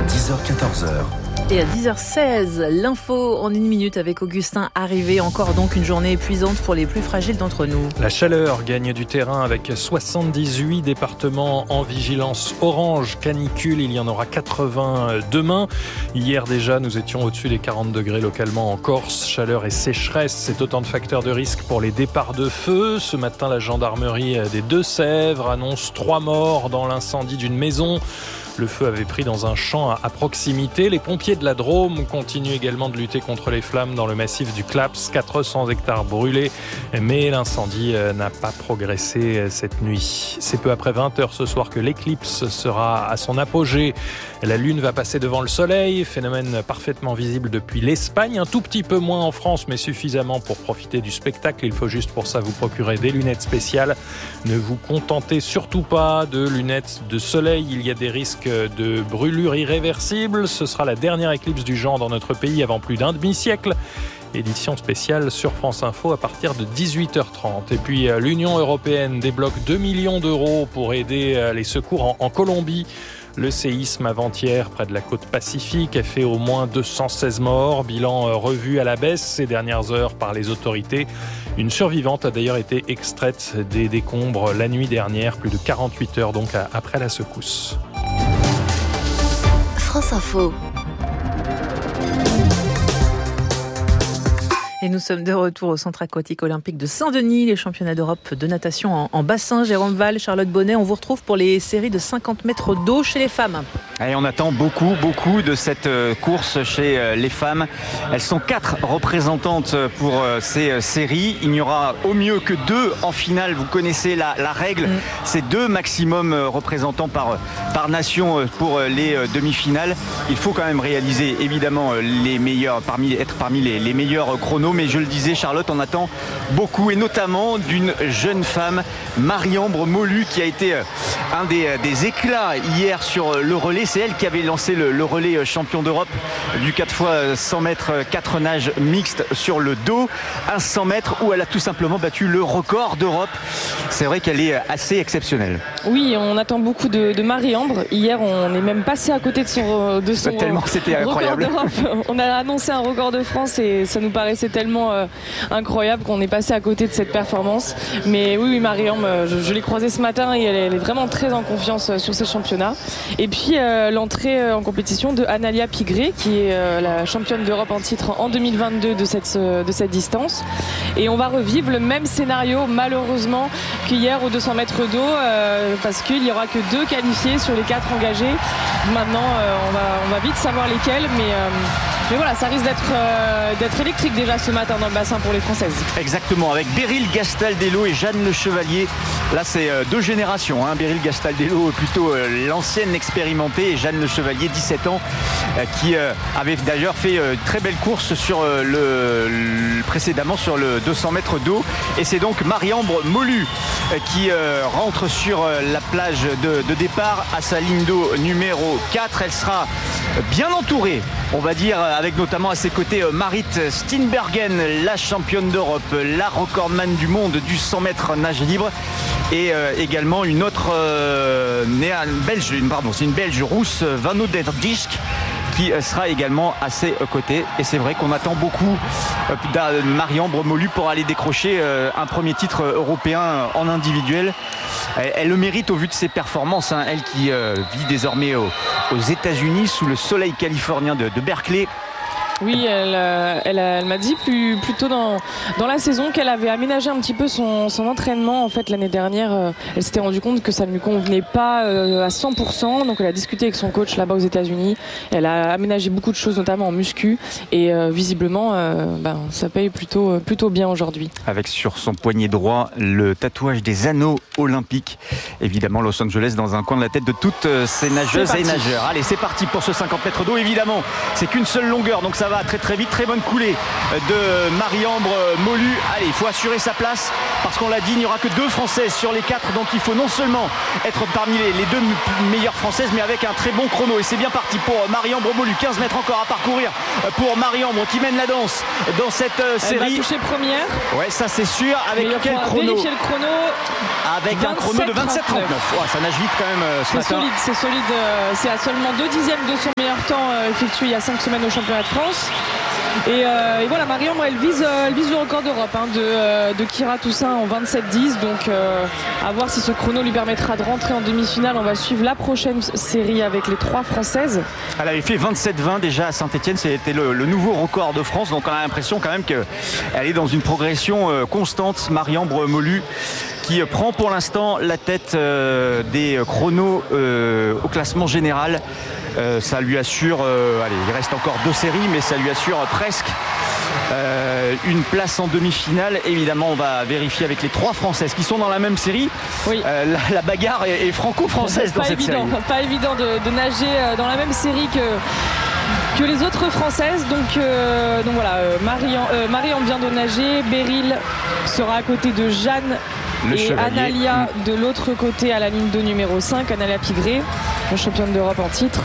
10h-14h. Et à 10h16, l'info en 1 minute avec Augustin Arrivé. Encore donc une journée épuisante pour les plus fragiles d'entre nous. La chaleur gagne du terrain avec 78 départements en vigilance orange canicule. Il y en aura 80 demain. Hier déjà, nous étions au-dessus des 40 degrés localement en Corse. Chaleur et sécheresse, c'est autant de facteurs de risque pour les départs de feu. Ce matin, la gendarmerie des Deux-Sèvres annonce 3 morts dans l'incendie d'une maison. Le feu avait pris dans un champ à proximité. Les pompiers de la Drôme continuent également de lutter contre les flammes dans le massif du Claps. 400 hectares brûlés, mais l'incendie n'a pas progressé cette nuit. C'est peu après 20h ce soir que l'éclipse sera à son apogée. La lune va passer devant le soleil, phénomène parfaitement visible depuis l'Espagne. Un tout petit peu moins en France, mais suffisamment pour profiter du spectacle. Il faut juste pour ça vous procurer des lunettes spéciales. Ne vous contentez surtout pas de lunettes de soleil. Il y a des risques de brûlure irréversible. Ce sera la dernière éclipse du genre dans notre pays avant plus d'un demi-siècle. Édition spéciale sur France Info à partir de 18h30. Et puis l'Union européenne débloque 2 millions d'euros pour aider les secours en Colombie. Le séisme avant-hier près de la côte Pacifique a fait au moins 216 morts. Bilan revu à la baisse ces dernières heures par les autorités. Une survivante a d'ailleurs été extraite des décombres la nuit dernière, plus de 48 heures donc après la secousse. France Info. Et nous sommes de retour au Centre aquatique olympique de Saint-Denis, les championnats d'Europe de natation en bassin. Jérôme Val, Charlotte Bonnet, on vous retrouve pour les séries de 50 mètres d'eau chez les femmes. Et on attend beaucoup de cette course chez les femmes. Elles sont 4 représentantes pour ces séries. Il n'y aura au mieux que 2 en finale. Vous connaissez la règle. C'est 2 maximum représentants par nation pour les demi-finales. Il faut quand même réaliser évidemment les meilleurs, être parmi les meilleurs chronos. Mais je le disais, Charlotte, on attend beaucoup, et notamment d'une jeune femme, Marie-Ambre Molu, qui a été un des éclats hier sur le relais. C'est elle qui avait lancé le relais champion d'Europe du 4x 100 mètres 4 nages mixtes sur le dos. Un 100 mètres où elle a tout simplement battu le record d'Europe. C'est vrai qu'elle est assez exceptionnelle. Oui, on attend beaucoup de Marie-Ambre. Hier, on est même passé à côté de son tellement c'était incroyable. Record d'Europe. On a annoncé un record de France et ça nous paraissait tellement incroyable qu'on est passé à côté de cette performance. Mais oui, Marie-Ambre, je l'ai croisée ce matin et elle est vraiment très en confiance sur ces championnats. Et puis l'entrée en compétition de Analia Pigré, qui est la championne d'Europe en titre en 2022 de cette distance. Et on va revivre le même scénario malheureusement qu'hier aux 200 mètres d'eau, parce qu'il n'y aura que 2 qualifiés sur les 4 engagés. Maintenant, on va vite savoir lesquels, mais voilà, ça risque d'être électrique déjà ce matin dans le bassin pour les Françaises. Exactement, avec Beryl Gastaldello et Jeanne Le Chevalier. Là, c'est 2 générations. Beryl Gastaldello, plutôt l'ancienne expérimentée, et Jeanne Le Chevalier, 17 ans, qui avait d'ailleurs fait une très belle course sur précédemment sur le 200 mètres d'eau. Et c'est donc Marie-Ambre Molu qui rentre sur la plage de départ à sa ligne d'eau numéro 4. Elle sera bien entourée, on va dire, avec notamment à ses côtés Marit Steenbergen, la championne d'Europe, la recordman du monde du 100 mètres nage libre, et également une autre c'est une Belge rousse, Vano Derdijk, qui sera également à ses côtés. Et c'est vrai qu'on attend beaucoup Marie-Ambre Molu pour aller décrocher un premier titre européen en individuel. Elle le mérite au vu de ses performances, elle qui vit désormais aux États-Unis sous le soleil californien de Berkeley. Oui, elle m'a dit plus tôt dans la saison qu'elle avait aménagé un petit peu son entraînement. En fait, l'année dernière, elle s'était rendue compte que ça ne lui convenait pas à 100%. Donc, elle a discuté avec son coach là-bas aux États-Unis. Elle a aménagé beaucoup de choses, notamment en muscu. Et visiblement, ça paye plutôt bien aujourd'hui. Avec sur son poignet droit le tatouage des anneaux olympiques. Évidemment, Los Angeles dans un coin de la tête de toutes ces nageuses et nageurs. Allez, c'est parti pour ce 50 mètres d'eau. Évidemment, c'est qu'une seule longueur. Donc, ça va va très très vite. Très bonne coulée de Marie-Ambre Molu. Allez, il faut assurer sa place parce qu'on l'a dit, il n'y aura que 2 Françaises sur les 4. Donc il faut non seulement être parmi les 2 meilleures Françaises, mais avec un très bon chrono. Et c'est bien parti pour Marie-Ambre Molu. 15 mètres encore à parcourir pour Marie-Ambre qui mène la danse dans cette série. Elle va toucher première. Ouais, ça c'est sûr. Avec quel chrono? Vérifier le chrono. Avec un chrono de 27,39. Ouais, ça nage vite quand même ce matin. C'est solide. C'est à seulement 2 dixièmes de son meilleur temps effectué il y a 5 semaines au championnat de France. Et voilà, Marie-Ambre, elle vise le record d'Europe de Kira Toussaint en 27,10. Donc à voir si ce chrono lui permettra de rentrer en demi-finale. On va suivre la prochaine série avec les 3 Françaises. Elle avait fait 27,20 déjà à Saint-Etienne. C'était le nouveau record de France. Donc on a l'impression quand même qu'elle est dans une progression constante. Marie-Ambre Molu qui prend pour l'instant la tête des chronos au classement général. Ça lui assure, allez, il reste encore 2 séries, mais ça lui assure presque une place en demi-finale. Évidemment, on va vérifier avec les 3 Françaises qui sont dans la même série. Oui. La bagarre est franco-française dans cette série. Pas évident de nager dans la même série que les autres Françaises. Donc voilà, Marie-Ambre vient de nager, Beryl sera à côté de Jeanne et Analia de l'autre côté à la ligne de numéro 5, Analia Pigré, la championne d'Europe en titre.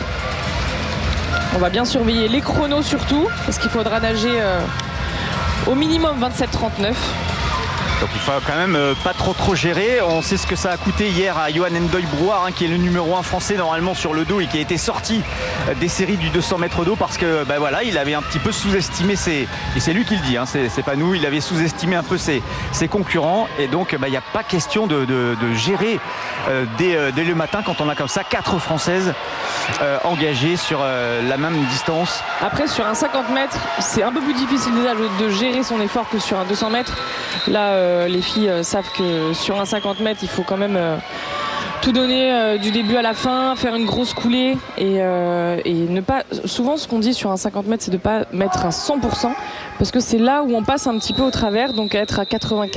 On va bien surveiller les chronos surtout, parce qu'il faudra nager au minimum 27,39. Donc il faut quand même pas trop gérer. On sait ce que ça a coûté hier à Johan Ndoye-Brouard, qui est le numéro 1 français normalement sur le dos et qui a été sorti des séries du 200 mètres d'eau parce que voilà, il avait un petit peu sous-estimé et c'est lui qui le dit, c'est pas nous, il avait sous-estimé un peu ses concurrents et donc il n'y a pas question de gérer dès le matin quand on a comme ça 4 Françaises engagées sur la même distance. Après sur un 50 mètres c'est un peu plus difficile déjà de gérer son effort que sur un 200 mètres. Là les filles savent que sur un 50 mètres il faut quand même tout donner du début à la fin, faire une grosse coulée et ne pas. Souvent ce qu'on dit sur un 50 mètres c'est de ne pas mettre à 100% parce que c'est là où on passe un petit peu au travers, donc à être à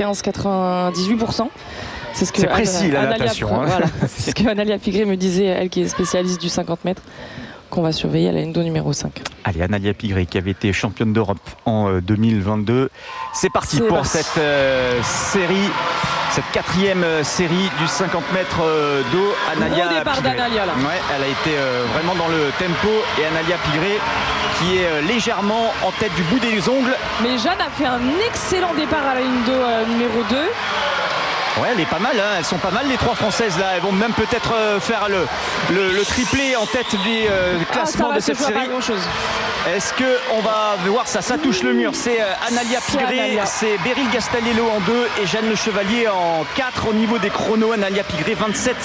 95-98%. C'est précis la natation. Voilà, c'est ce que Analia Pigré me disait, elle qui est spécialiste du 50 mètres, qu'on va surveiller à la ligne numéro 5. Allez, Analia Pigré qui avait été championne d'Europe en 2022. C'est parti pour cette série, cette 4e série du 50 mètres d'eau. Analia Pigré. Départ d'Analia là. Ouais, elle a été vraiment dans le tempo et Analia Pigré qui est légèrement en tête du bout des ongles. Mais Jeanne a fait un excellent départ à la ligne d'eau numéro 2. Ouais, elle est pas mal, elles sont pas mal les 3 Françaises là, elles vont même peut-être faire le triplé en tête des classements de cette série. Est-ce qu'on va voir ça? Ça touche le mur, c'est Analia Pigré, c'est Beryl Gastalello en 2 et Jeanne Le Chevalier en 4 au niveau des chronos. Analia Pigré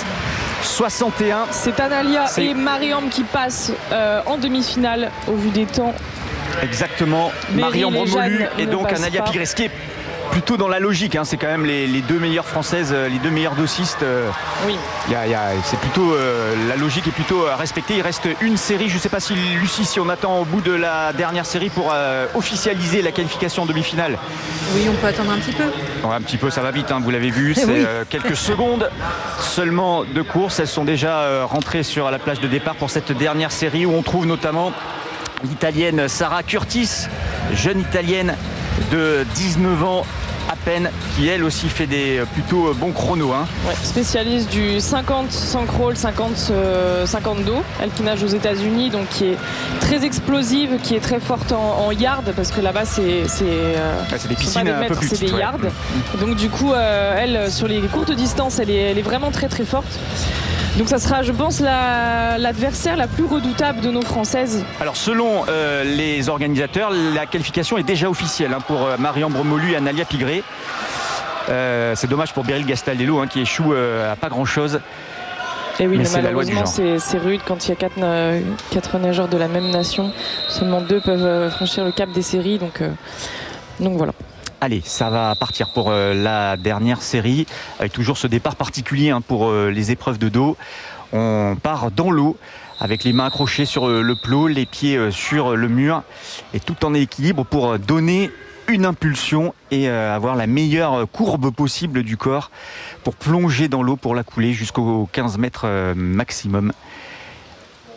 27,61. C'est Analia et Marie-Ambre qui passent en demi-finale au vu des temps. Et Marie-Ambre Molu et donc Analia Pigré, ce qui est plutôt dans la logique, c'est quand même les 2 meilleures françaises, les 2 meilleures dossistes. Oui. C'est plutôt la logique est plutôt respectée. Il reste une série. Je ne sais pas si Lucie, si on attend au bout de la dernière série pour officialiser la qualification en demi-finale. Oui, on peut attendre un petit peu. Ouais, un petit peu, ça va vite. Vous l'avez vu, c'est quelques secondes seulement de course. Elles sont déjà rentrées sur la plage de départ pour cette dernière série où on trouve notamment l'Italienne Sara Curtis, jeune Italienne de 19 ans à peine, qui elle aussi fait des plutôt bons chronos. Ouais, spécialiste du 50 sans crawl, 50 dos, elle qui nage aux États-Unis, donc qui est très explosive, qui est très forte en yard, parce que là-bas c'est des piscines un peu plus petites, c'est des yards. Donc du coup elle sur les courtes distances elle est vraiment très très forte. Donc ça sera, je pense, l'adversaire la plus redoutable de nos Françaises. Alors selon les organisateurs, la qualification est déjà officielle pour Marie-Ambre Molu et Analia Pigré. C'est dommage pour Beryl Gastalello qui échoue à pas grand-chose. Et oui, mais malheureusement c'est rude quand il y a 4 nageurs de la même nation. Seulement 2 peuvent franchir le cap des séries. Donc voilà. Allez, ça va partir pour la dernière série, avec toujours ce départ particulier pour les épreuves de dos. On part dans l'eau, avec les mains accrochées sur le plot, les pieds sur le mur, et tout en équilibre pour donner une impulsion et avoir la meilleure courbe possible du corps pour plonger dans l'eau, pour la couler jusqu'aux 15 mètres maximum.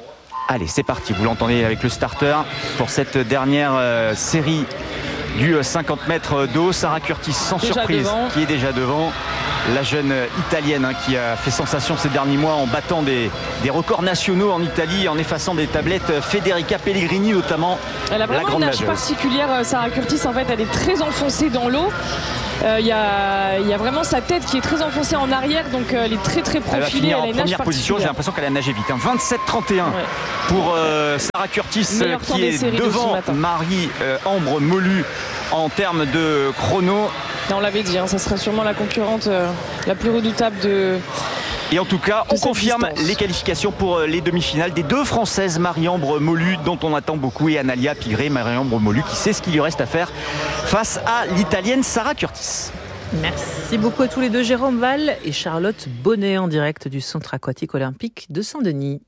Allez, c'est parti, vous l'entendez avec le starter pour cette dernière série du 50 mètres d'eau. Sarah Curtis, sans surprise, qui est déjà devant. La jeune italienne qui a fait sensation ces derniers mois en battant des records nationaux en Italie, en effaçant des tablettes. Federica Pellegrini notamment. Elle a vraiment une nage particulière, Sarah Curtis. En fait, elle est très enfoncée dans l'eau. Il y a vraiment sa tête qui est très enfoncée en arrière, donc elle est très très profilée. Elle va finir en première position. J'ai l'impression qu'elle a nagé vite. 27-31 pour Sarah Curtis, qui est devant Marie-Ambre Molu en termes de chrono. On l'avait dit, ça serait sûrement la concurrente la plus redoutable de... Et en tout cas, on confirme les qualifications pour les demi-finales des deux Françaises, Marie-Ambre Molu, dont on attend beaucoup, et Analia Pigré. Marie-Ambre Molu qui sait ce qu'il lui reste à faire face à l'Italienne Sarah Curtis. Merci beaucoup à tous les deux, Jérôme Val et Charlotte Bonnet, en direct du Centre aquatique olympique de Saint-Denis.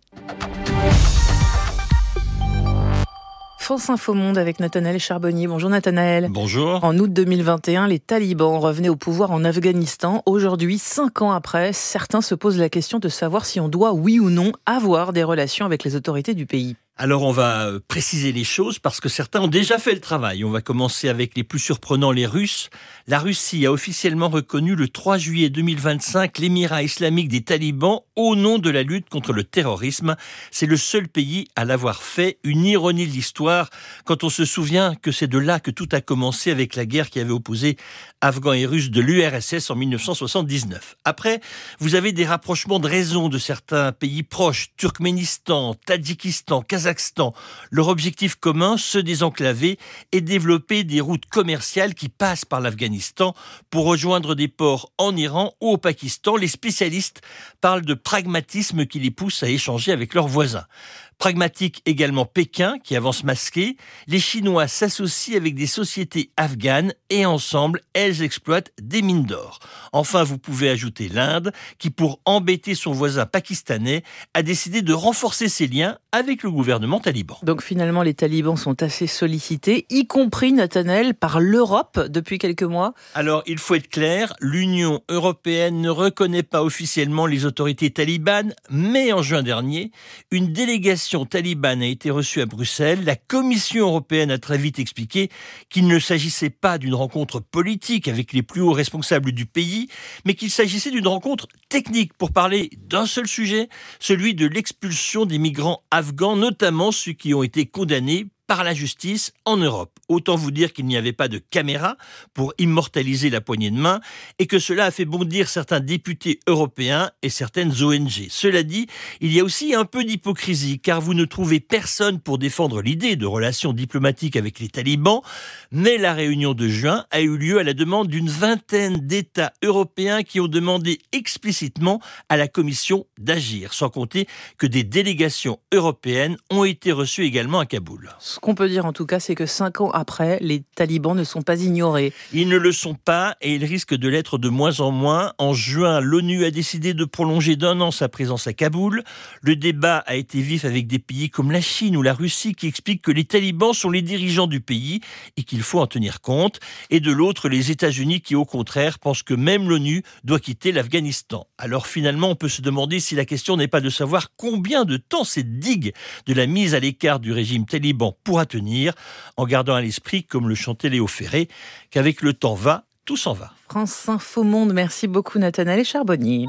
France Info Monde avec Nathanaël Charbonnier. Bonjour Nathanaël. Bonjour. En août 2021, les talibans revenaient au pouvoir en Afghanistan. Aujourd'hui, 5 ans après, certains se posent la question de savoir si on doit, oui ou non, avoir des relations avec les autorités du pays. Alors on va préciser les choses parce que certains ont déjà fait le travail. On va commencer avec les plus surprenants, les Russes. La Russie a officiellement reconnu le 3 juillet 2025 l'émirat islamique des talibans au nom de la lutte contre le terrorisme. C'est le seul pays à l'avoir fait. Une ironie de l'histoire quand on se souvient que c'est de là que tout a commencé avec la guerre qui avait opposé Afghans et Russes de l'URSS en 1979. Après, vous avez des rapprochements de raison de certains pays proches, Turkménistan, Tadjikistan, Kazakhstan. Leur objectif commun, se désenclaver et développer des routes commerciales qui passent par l'Afghanistan pour rejoindre des ports en Iran ou au Pakistan. Les spécialistes parlent de pragmatisme qui les pousse à échanger avec leurs voisins. Pragmatique également Pékin, qui avance masqué. Les Chinois s'associent avec des sociétés afghanes et ensemble, elles exploitent des mines d'or. Enfin, vous pouvez ajouter l'Inde, qui pour embêter son voisin pakistanais, a décidé de renforcer ses liens avec le gouvernement taliban. Donc finalement, les talibans sont assez sollicités, y compris, Nathanaël, par l'Europe depuis quelques mois. Alors, il faut être clair, l'Union européenne ne reconnaît pas officiellement les autorités talibanes, mais en juin dernier, une délégation talibane a été reçue à Bruxelles. La Commission européenne a très vite expliqué qu'il ne s'agissait pas d'une rencontre politique avec les plus hauts responsables du pays, mais qu'il s'agissait d'une rencontre technique pour parler d'un seul sujet, celui de l'expulsion des migrants afghans, notamment ceux qui ont été condamnés par la justice en Europe. Autant vous dire qu'il n'y avait pas de caméra pour immortaliser la poignée de main et que cela a fait bondir certains députés européens et certaines ONG. Cela dit, il y a aussi un peu d'hypocrisie car vous ne trouvez personne pour défendre l'idée de relations diplomatiques avec les talibans, mais la réunion de juin a eu lieu à la demande d'une vingtaine d'États européens qui ont demandé explicitement à la Commission d'agir, sans compter que des délégations européennes ont été reçues également à Kaboul. Ce qu'on peut dire en tout cas, c'est que 5 ans après, les talibans ne sont pas ignorés. Ils ne le sont pas et ils risquent de l'être de moins en moins. En juin, l'ONU a décidé de prolonger d'1 an sa présence à Kaboul. Le débat a été vif avec des pays comme la Chine ou la Russie qui expliquent que les talibans sont les dirigeants du pays et qu'il faut en tenir compte. Et de l'autre, les États-Unis qui, au contraire, pensent que même l'ONU doit quitter l'Afghanistan. Alors finalement, on peut se demander si la question n'est pas de savoir combien de temps cette digue de la mise à l'écart du régime taliban pourra tenir, en gardant à l'esprit, comme le chantait Léo Ferré, qu'avec le temps va, tout s'en va. France Info Monde, merci beaucoup Nathanaël Charbonnier.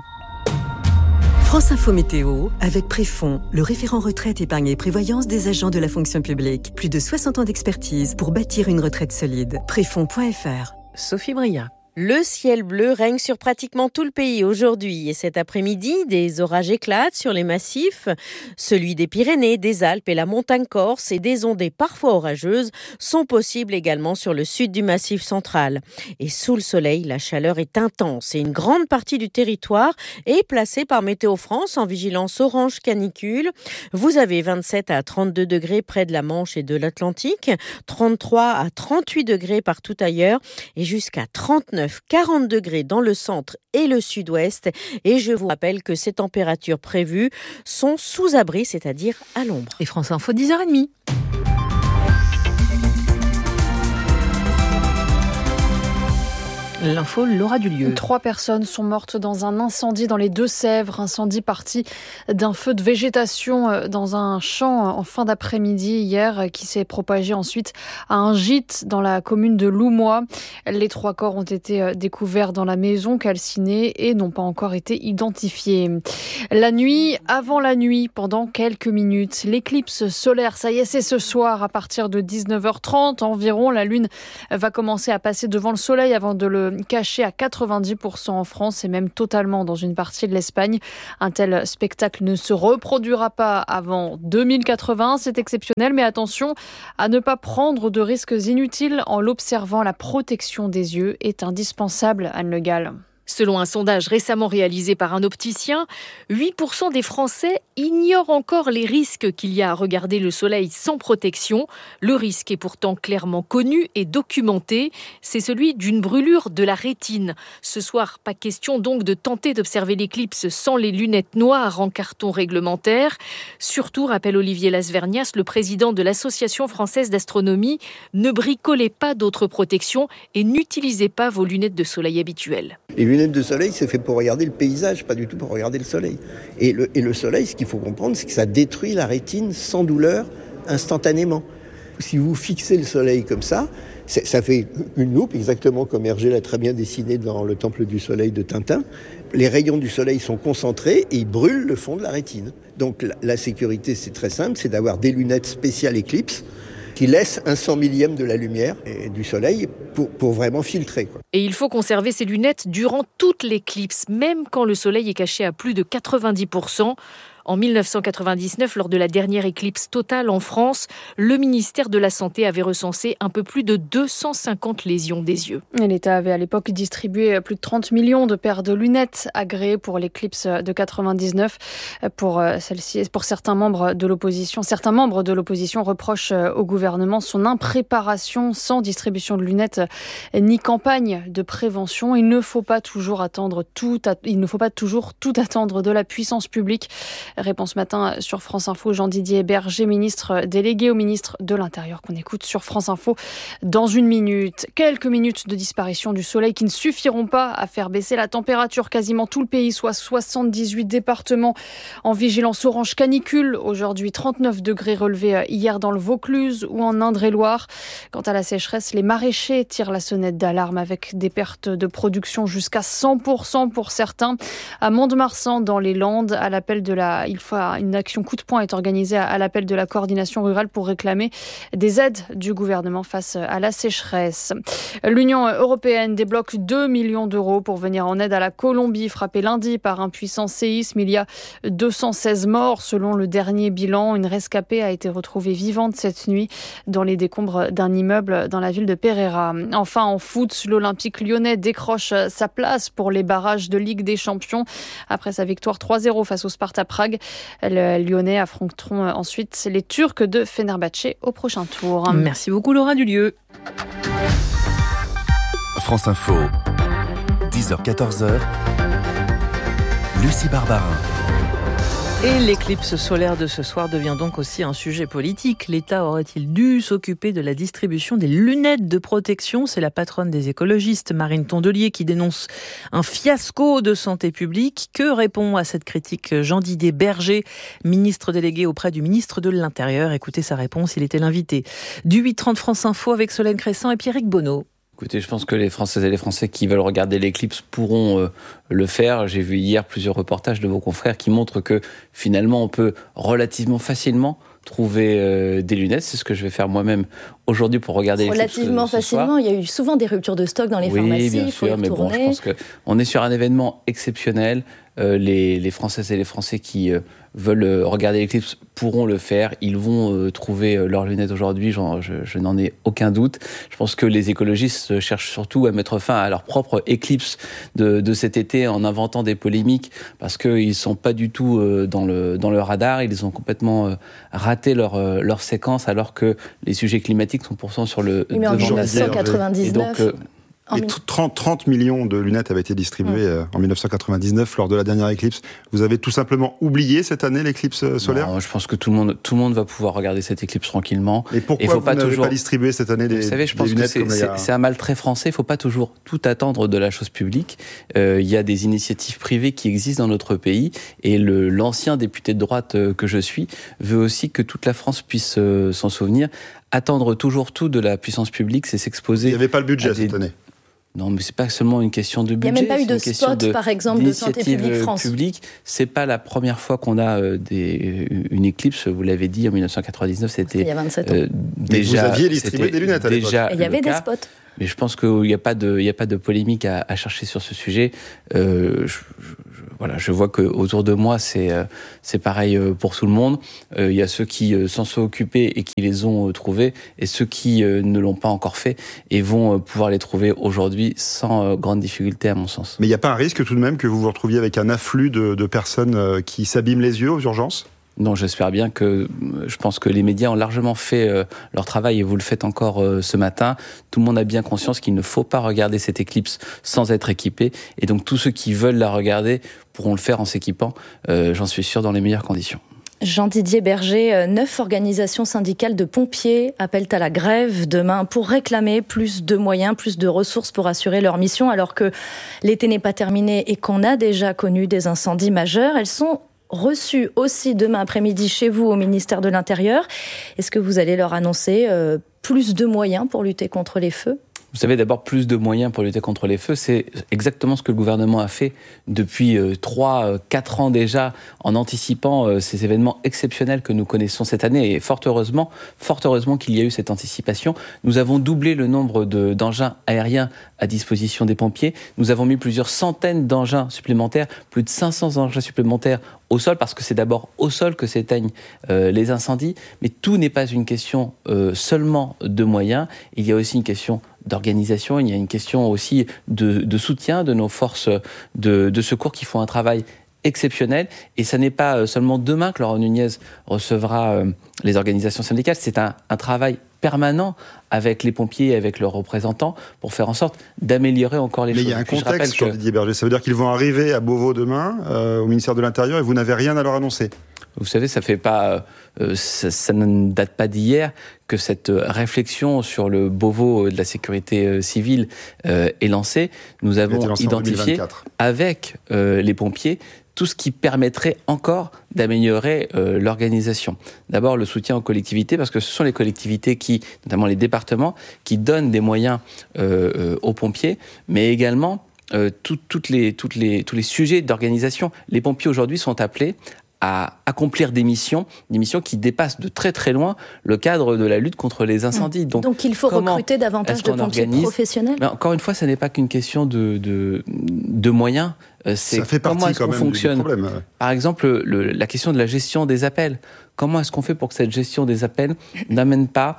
France Info Météo, avec Préfond, le référent retraite, épargne et prévoyance des agents de la fonction publique. Plus de 60 ans d'expertise pour bâtir une retraite solide. Préfond.fr. Sophie Bria. Le ciel bleu règne sur pratiquement tout le pays aujourd'hui et cet après-midi, des orages éclatent sur les massifs. Celui des Pyrénées, des Alpes et la montagne corse et des ondées parfois orageuses sont possibles également sur le sud du massif central. Et sous le soleil, la chaleur est intense et une grande partie du territoire est placée par Météo France en vigilance orange canicule. Vous avez 27 à 32 degrés près de la Manche et de l'Atlantique, 33 à 38 degrés partout ailleurs et jusqu'à 39-40 degrés dans le centre et le sud-ouest. Et je vous rappelle que ces températures prévues sont sous abri, c'est-à-dire à l'ombre. Et France Info, 10h30. L'info, Laura Dulieu. 3 personnes sont mortes dans un incendie dans les Deux-Sèvres. Incendie parti d'un feu de végétation dans un champ en fin d'après-midi hier qui s'est propagé ensuite à un gîte dans la commune de Loumois. Les 3 corps ont été découverts dans la maison calcinée et n'ont pas encore été identifiés. La nuit, avant la nuit, pendant quelques minutes, l'éclipse solaire, ça y est, c'est ce soir à partir de 19h30 environ. La Lune va commencer à passer devant le Soleil avant de le caché à 90% en France et même totalement dans une partie de l'Espagne. Un tel spectacle ne se reproduira pas avant 2080, c'est exceptionnel, mais attention à ne pas prendre de risques inutiles en l'observant. La protection des yeux est indispensable, Anne Le Gall. Selon un sondage récemment réalisé par un opticien, 8% des Français ignorent encore les risques qu'il y a à regarder le soleil sans protection. Le risque est pourtant clairement connu et documenté. C'est celui d'une brûlure de la rétine. Ce soir, pas question donc de tenter d'observer l'éclipse sans les lunettes noires en carton réglementaire. Surtout, rappelle Olivier Lasvernias, le président de l'Association française d'astronomie, ne bricolez pas d'autres protections et n'utilisez pas vos lunettes de soleil habituelles. Les lunettes de soleil, c'est fait pour regarder le paysage, pas du tout pour regarder le soleil. Et le soleil, ce qu'il faut comprendre, c'est que ça détruit la rétine sans douleur, instantanément. Si vous fixez le soleil comme ça fait une loupe, exactement comme Hergé l'a très bien dessiné dans le Temple du Soleil de Tintin. Les rayons du soleil sont concentrés et ils brûlent le fond de la rétine. Donc la sécurité, c'est très simple, c'est d'avoir des lunettes spéciales Eclipse qui laisse un 100 millième de la lumière du soleil pour vraiment filtrer, quoi. Et il faut conserver ces lunettes durant toute l'éclipse, même quand le soleil est caché à plus de 90%. En 1999, lors de la dernière éclipse totale en France, le ministère de la Santé avait recensé un peu plus de 250 lésions des yeux. Et l'État avait à l'époque distribué plus de 30 millions de paires de lunettes agréées pour l'éclipse de 99. Pour certains membres de l'opposition, reprochent au gouvernement son impréparation sans distribution de lunettes ni campagne de prévention. Il ne faut pas toujours tout attendre de la puissance publique. Réponse matin sur France Info, Jean-Didier Berger, ministre délégué au ministre de l'Intérieur, qu'on écoute sur France Info dans une minute. Quelques minutes de disparition du soleil qui ne suffiront pas à faire baisser la température. Quasiment tout le pays, soit 78 départements en vigilance orange canicule. Aujourd'hui, 39 degrés relevés hier dans le Vaucluse ou en Indre-et-Loire. Quant à la sécheresse, les maraîchers tirent la sonnette d'alarme avec des pertes de production jusqu'à 100% pour certains. À Mont-de-Marsan, dans les Landes, à l'appel de une action coup de poing est organisée à l'appel de la coordination rurale pour réclamer des aides du gouvernement face à la sécheresse. L'Union européenne débloque 2 millions d'euros pour venir en aide à la Colombie, frappée lundi par un puissant séisme. Il y a 216 morts selon le dernier bilan. Une rescapée a été retrouvée vivante cette nuit dans les décombres d'un immeuble dans la ville de Pereira. Enfin, en foot, l'Olympique lyonnais décroche sa place pour les barrages de Ligue des Champions après sa victoire 3-0 face au Sparta Prague. Les Lyonnais affronteront ensuite les Turcs de Fenerbahçe au prochain tour. Merci beaucoup Laura Dulieu. France Info, 10h-14h, Lucie Barbarin. Et l'éclipse solaire de ce soir devient donc aussi un sujet politique. L'État aurait-il dû s'occuper de la distribution des lunettes de protection ? C'est la patronne des écologistes, Marine Tondelier, qui dénonce un fiasco de santé publique. Que répond à cette critique Jean-Didier Berger, ministre délégué auprès du ministre de l'Intérieur ? Écoutez sa réponse, il était l'invité du 8h30 France Info avec Solène Crescent et Pierrick Bonneau. Écoutez, je pense que les Françaises et les Français qui veulent regarder l'éclipse pourront le faire. J'ai vu hier plusieurs reportages de vos confrères qui montrent que finalement on peut relativement facilement trouver des lunettes. C'est ce que je vais faire moi-même aujourd'hui pour regarder l'éclipse relativement facilement. Il y a eu souvent des ruptures de stock dans les pharmacies. Oui, bien sûr, mais bon, je pense qu'on est sur un événement exceptionnel. Les Françaises et les Français qui veulent regarder l'éclipse pourront le faire. Ils vont trouver leurs lunettes aujourd'hui, je n'en ai aucun doute. Je pense que les écologistes cherchent surtout à mettre fin à leur propre éclipse de cet été en inventant des polémiques parce qu'ils ne sont pas du tout dans le radar. Ils ont complètement raté leur séquence alors que les sujets climatiques sont pourtant sur le devant de la scène. 1999. Et 30 millions de lunettes avaient été distribuées en 1999 lors de la dernière éclipse. Vous avez tout simplement oublié cette année l'éclipse solaire ? Non, je pense que tout le monde va pouvoir regarder cette éclipse tranquillement. Et pourquoi vous n'avez pas distribué cette année des lunettes ? Vous savez, je pense que c'est un mal très français. Il ne faut pas toujours tout attendre de la chose publique. Il y a des initiatives privées qui existent dans notre pays. Et l'ancien député de droite que je suis veut aussi que toute la France puisse s'en souvenir. Attendre toujours tout de la puissance publique, c'est s'exposer... Il n'y avait pas le budget cette année ? Non, mais c'est pas seulement une question de budget. Il n'y a même pas eu de spot, par exemple, de Santé publique France. C'est pas la première fois qu'on a une éclipse. Vous l'avez dit, en 1999, c'était il y a 27 ans. Déjà. Vous aviez distribué des lunettes à l'époque. Il y avait des spots. Mais je pense qu'il n'y a pas de polémique à chercher sur ce sujet. Je vois que autour de moi, c'est pareil pour tout le monde. Il y a ceux qui s'en sont occupés et qui les ont trouvés, et ceux qui ne l'ont pas encore fait et vont pouvoir les trouver aujourd'hui sans grande difficulté, à mon sens. Mais il n'y a pas un risque tout de même que vous vous retrouviez avec un afflux de personnes qui s'abîment les yeux aux urgences ? Non, j'espère bien je pense que les médias ont largement fait leur travail, et vous le faites encore ce matin. Tout le monde a bien conscience qu'il ne faut pas regarder cette éclipse sans être équipé, et donc tous ceux qui veulent la regarder pourront le faire en s'équipant, j'en suis sûr, dans les meilleures conditions. Jean-Didier Berger, 9 organisations syndicales de pompiers appellent à la grève demain pour réclamer plus de moyens, plus de ressources pour assurer leur mission, alors que l'été n'est pas terminé et qu'on a déjà connu des incendies majeurs. Elles sont reçues aussi demain après-midi chez vous au ministère de l'Intérieur. Est-ce que vous allez leur annoncer plus de moyens pour lutter contre les feux ? Vous savez, d'abord, plus de moyens pour lutter contre les feux, c'est exactement ce que le gouvernement a fait depuis 3-4 ans déjà, en anticipant ces événements exceptionnels que nous connaissons cette année. Et fort heureusement qu'il y a eu cette anticipation. Nous avons doublé le nombre d'engins aériens à disposition des pompiers. Nous avons mis plusieurs centaines d'engins supplémentaires, plus de 500 engins supplémentaires au sol, parce que c'est d'abord au sol que s'éteignent les incendies. Mais tout n'est pas une question seulement de moyens. Il y a aussi une question d'organisation, il y a une question aussi de soutien de nos forces de secours qui font un travail exceptionnel. Et ça n'est pas seulement demain que Laurent Nunez recevra les organisations syndicales, c'est un travail permanent avec les pompiers et avec leurs représentants pour faire en sorte d'améliorer encore les choses. Mais il y a un contexte sur Didier Berger, ça veut dire qu'ils vont arriver à Beauvau demain, au ministère de l'Intérieur, et vous n'avez rien à leur annoncer. Vous savez, ça ne date pas d'hier que cette réflexion sur le Beauvau de la sécurité civile est lancée. Nous avons identifié avec les pompiers tout ce qui permettrait encore d'améliorer l'organisation. D'abord, le soutien aux collectivités, parce que ce sont les collectivités notamment les départements, qui donnent des moyens aux pompiers, mais également tous les sujets d'organisation. Les pompiers aujourd'hui sont appelés à accomplir des missions qui dépassent de très très loin le cadre de la lutte contre les incendies. Donc il faut recruter davantage de pompiers professionnels. Mais encore une fois, ce n'est pas qu'une question de moyens. C'est ça fait partie quand même du problème. Par exemple, la question de la gestion des appels. Comment est-ce qu'on fait pour que cette gestion des appels n'amène pas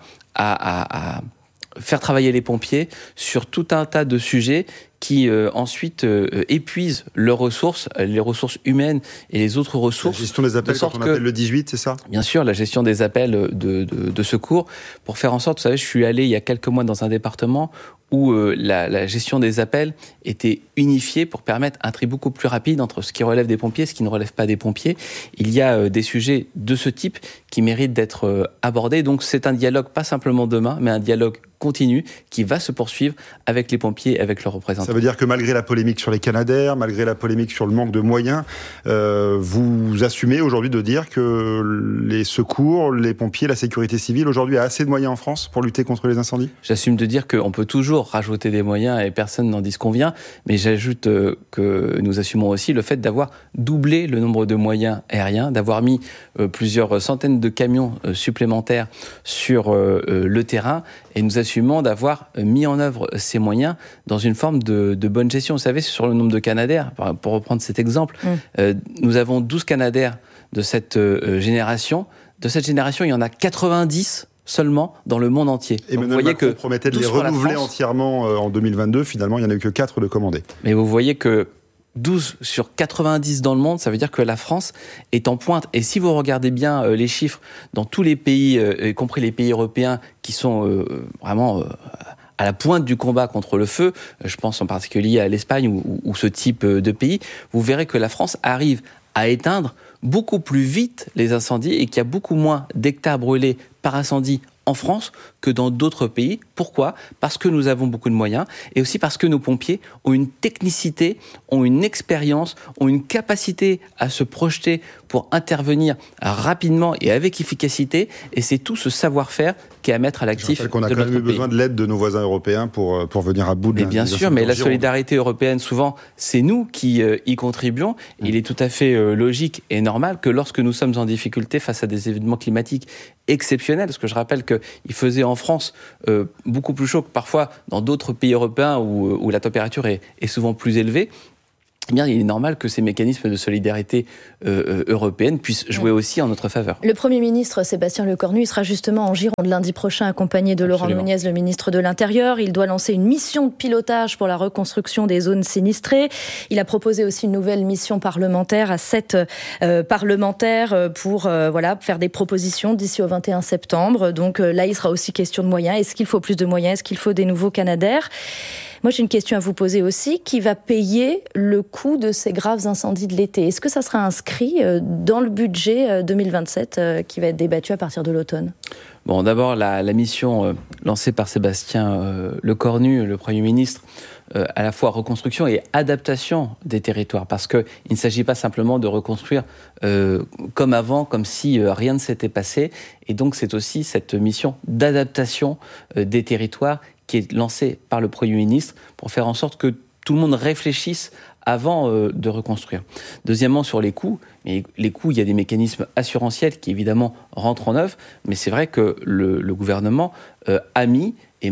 à faire travailler les pompiers sur tout un tas de sujets qui ensuite épuisent leurs ressources, les ressources humaines et les autres ressources. La gestion des appels quand on appelle le 18, c'est ça ? Bien sûr, la gestion des appels de secours, pour faire en sorte, vous savez, je suis allé il y a quelques mois dans un département où la gestion des appels était unifiée pour permettre un tri beaucoup plus rapide entre ce qui relève des pompiers et ce qui ne relève pas des pompiers. Il y a des sujets de ce type qui méritent d'être abordés. Donc c'est un dialogue, pas simplement demain, mais un dialogue continu qui va se poursuivre avec les pompiers et avec leurs représentants. Ça veut dire que malgré la polémique sur les Canadair, malgré la polémique sur le manque de moyens, vous assumez aujourd'hui de dire que les secours, les pompiers, la sécurité civile aujourd'hui a assez de moyens en France pour lutter contre les incendies ? J'assume de dire qu'on peut toujours rajouter des moyens et personne n'en disconvient, mais j'ajoute que nous assumons aussi le fait d'avoir doublé le nombre de moyens aériens, d'avoir mis plusieurs centaines de camions supplémentaires sur le terrain, et nous assumons d'avoir mis en œuvre ces moyens dans une forme de bonne gestion. Vous savez, sur le nombre de Canadair, pour reprendre cet exemple, nous avons 12 Canadair de cette génération. De cette génération, il y en a 90 seulement dans le monde entier. Et Emmanuel Macron promettait de les renouveler entièrement en 2022. Finalement, il n'y en a eu que 4 de commandés. Mais vous voyez que 12 sur 90 dans le monde, ça veut dire que la France est en pointe. Et si vous regardez bien les chiffres dans tous les pays, y compris les pays européens, qui sont vraiment à la pointe du combat contre le feu, je pense en particulier à l'Espagne ou ce type de pays, vous verrez que la France arrive à éteindre beaucoup plus vite les incendies et qu'il y a beaucoup moins d'hectares brûlés par incendie en France que dans d'autres pays. Pourquoi ? Parce que nous avons beaucoup de moyens et aussi parce que nos pompiers ont une technicité, ont une expérience, ont une capacité à se projeter pour intervenir rapidement et avec efficacité. Et c'est tout ce savoir-faire qui est à mettre à l'actif de notre pays. On a quand même eu besoin de l'aide de nos voisins européens pour venir à bout de bien sûr, mais la solidarité européenne, souvent, c'est nous qui y contribuons. Il est tout à fait logique et normal que lorsque nous sommes en difficulté face à des événements climatiques exceptionnels, parce que je rappelle qu'il faisait en France beaucoup plus chaud que parfois dans d'autres pays européens où la température est souvent plus élevée, eh bien, il est normal que ces mécanismes de solidarité européenne puissent jouer aussi en notre faveur. Le Premier ministre Sébastien Lecornu il sera justement en Gironde lundi prochain accompagné de Laurent Nunez, le ministre de l'Intérieur. Il doit lancer une mission de pilotage pour la reconstruction des zones sinistrées. Il a proposé aussi une nouvelle mission parlementaire à 7 parlementaires pour faire des propositions d'ici au 21 septembre. Donc là, il sera aussi question de moyens. Est-ce qu'il faut plus de moyens ? Est-ce qu'il faut des nouveaux Canadair ? Moi, j'ai une question à vous poser aussi. Qui va payer le coût de ces graves incendies de l'été ? Est-ce que ça sera inscrit dans le budget 2027 qui va être débattu à partir de l'automne ? Bon, d'abord, la mission lancée par Sébastien Lecornu, le Premier ministre, à la fois reconstruction et adaptation des territoires, parce qu'il ne s'agit pas simplement de reconstruire comme avant, comme si rien ne s'était passé. Et donc, c'est aussi cette mission d'adaptation des territoires qui est lancée par le Premier ministre pour faire en sorte que tout le monde réfléchisse avant de reconstruire. Deuxièmement, sur les coûts, il y a des mécanismes assurantiels qui évidemment rentrent en œuvre, mais c'est vrai que le gouvernement a mis et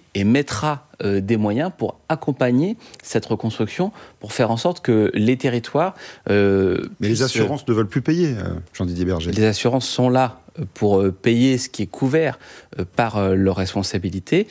mettra des moyens pour accompagner cette reconstruction, pour faire en sorte que les territoires... mais les assurances ne veulent plus payer, Jean-Didier Berger. Les assurances sont là pour payer ce qui est couvert par leur responsabilité.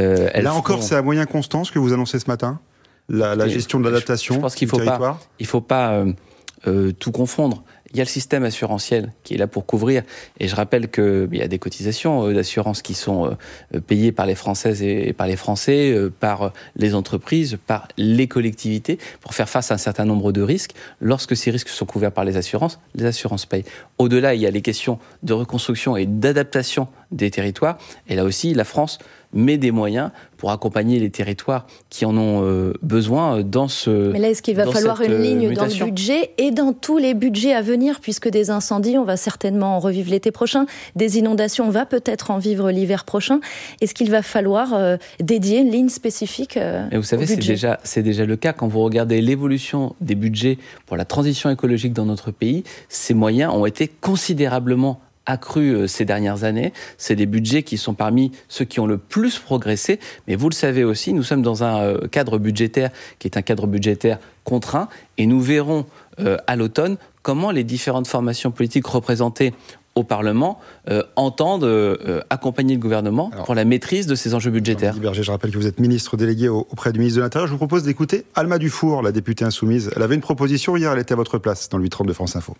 Là encore, c'est à moyen constant ce que vous annoncez ce matin ? La gestion de l'adaptation. Je pense qu'il ne faut pas tout confondre. Il y a le système assurantiel qui est là pour couvrir. Et je rappelle qu'il y a des cotisations d'assurance qui sont payées par les Françaises et par les Français, par les entreprises, par les collectivités, pour faire face à un certain nombre de risques. Lorsque ces risques sont couverts par les assurances payent. Au-delà, il y a les questions de reconstruction et d'adaptation des territoires. Et là aussi, la France met des moyens pour accompagner les territoires qui en ont besoin dans ce... Mais là, est-ce qu'il va falloir une ligne dans le budget et dans tous les budgets à venir, puisque des incendies, on va certainement en revivre l'été prochain, des inondations, on va peut-être en vivre l'hiver prochain. Est-ce qu'il va falloir dédier une ligne spécifique Mais vous savez, c'est déjà le cas. Quand vous regardez l'évolution des budgets pour la transition écologique dans notre pays, ces moyens ont été considérablement accru ces dernières années. C'est des budgets qui sont parmi ceux qui ont le plus progressé. Mais vous le savez aussi, nous sommes dans un cadre budgétaire qui est un cadre budgétaire contraint. Et nous verrons à l'automne comment les différentes formations politiques représentées au Parlement entendent accompagner le gouvernement pour la maîtrise de ces enjeux budgétaires. Jean-Didier Berger, je rappelle que vous êtes ministre délégué auprès du ministre de l'Intérieur. Je vous propose d'écouter Alma Dufour, la députée insoumise. Elle avait une proposition hier, elle était à votre place dans le 8h30 de France Info.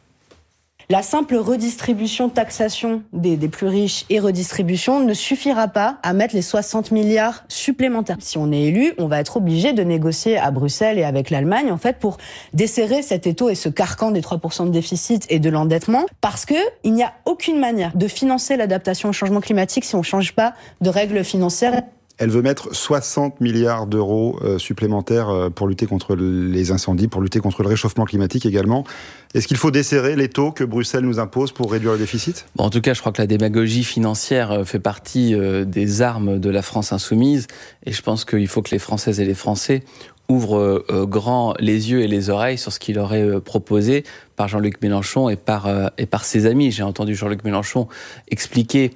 La simple redistribution, taxation des plus riches et redistribution ne suffira pas à mettre les 60 milliards supplémentaires. Si on est élu, on va être obligé de négocier à Bruxelles et avec l'Allemagne, en fait, pour desserrer cet étau et ce carcan des 3% de déficit et de l'endettement, parce que il n'y a aucune manière de financer l'adaptation au changement climatique si on ne change pas de règles financières. Elle veut mettre 60 milliards d'euros supplémentaires pour lutter contre les incendies, pour lutter contre le réchauffement climatique également. Est-ce qu'il faut desserrer les taux que Bruxelles nous impose pour réduire le déficit ? En tout cas, je crois que la démagogie financière fait partie des armes de la France insoumise. Et je pense qu'il faut que les Françaises et les Français ouvrent grand les yeux et les oreilles sur ce qu'il leur est proposé par Jean-Luc Mélenchon et par ses amis. J'ai entendu Jean-Luc Mélenchon expliquer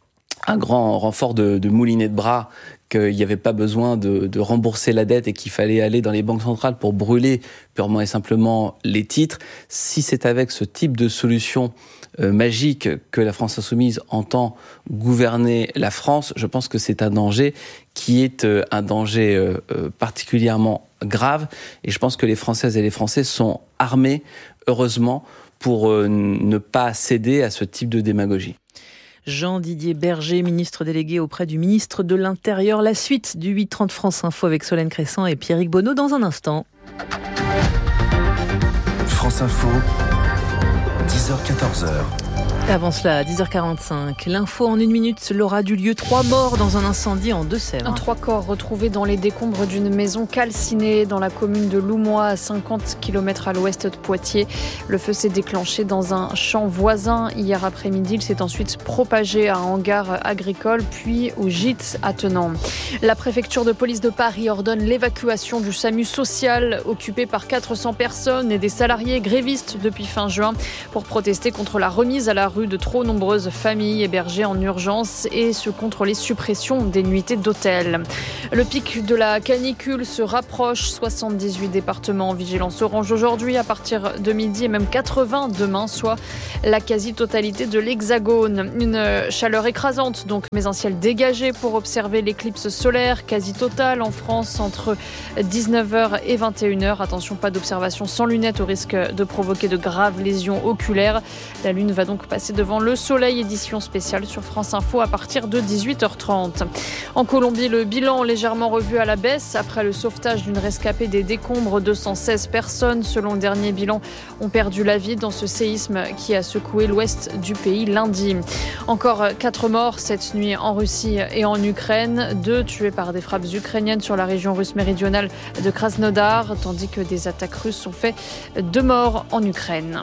un grand renfort de moulinet de bras, qu'il n'y avait pas besoin de rembourser la dette et qu'il fallait aller dans les banques centrales pour brûler purement et simplement les titres. Si c'est avec ce type de solution magique que la France insoumise entend gouverner la France, je pense que c'est un danger qui est un danger particulièrement grave. Et je pense que les Françaises et les Français sont armés, heureusement, pour ne pas céder à ce type de démagogie. Jean-Didier Berger, ministre délégué auprès du ministre de l'Intérieur. La suite du 8h30 France Info avec Solène Crescent et Pierrick Bonneau dans un instant. France Info, 10h-14h. Avant cela, à 10h45, l'info en 1 minute, Laura Dulieu, 3 morts dans un incendie en Deux-Sèvres. 3 corps retrouvés dans les décombres d'une maison calcinée dans la commune de Loumois, à 50 km à l'ouest de Poitiers. Le feu s'est déclenché dans un champ voisin hier après-midi. Il s'est ensuite propagé à un hangar agricole, puis au gîte attenant. La préfecture de police de Paris ordonne l'évacuation du SAMU social, occupé par 400 personnes et des salariés grévistes depuis fin juin, pour protester contre la remise à la rue de trop nombreuses familles hébergées en urgence et contre les suppressions des nuitées d'hôtel. Le pic de la canicule se rapproche. 78 départements en vigilance orange aujourd'hui à partir de midi et même 80 demain, soit la quasi-totalité de l'Hexagone. Une chaleur écrasante donc, mais un ciel dégagé pour observer l'éclipse solaire quasi totale en France entre 19h et 21h. Attention, pas d'observation sans lunettes au risque de provoquer de graves lésions oculaires. La lune va donc passer devant le soleil, édition spéciale sur France Info à partir de 18h30. En Colombie, le bilan légèrement revu à la baisse après le sauvetage d'une rescapée des décombres. 216 personnes, selon le dernier bilan, ont perdu la vie dans ce séisme qui a secoué l'ouest du pays lundi. Encore 4 morts cette nuit en Russie et en Ukraine, 2 tués par des frappes ukrainiennes sur la région russe méridionale de Krasnodar, tandis que des attaques russes ont fait 2 morts en Ukraine.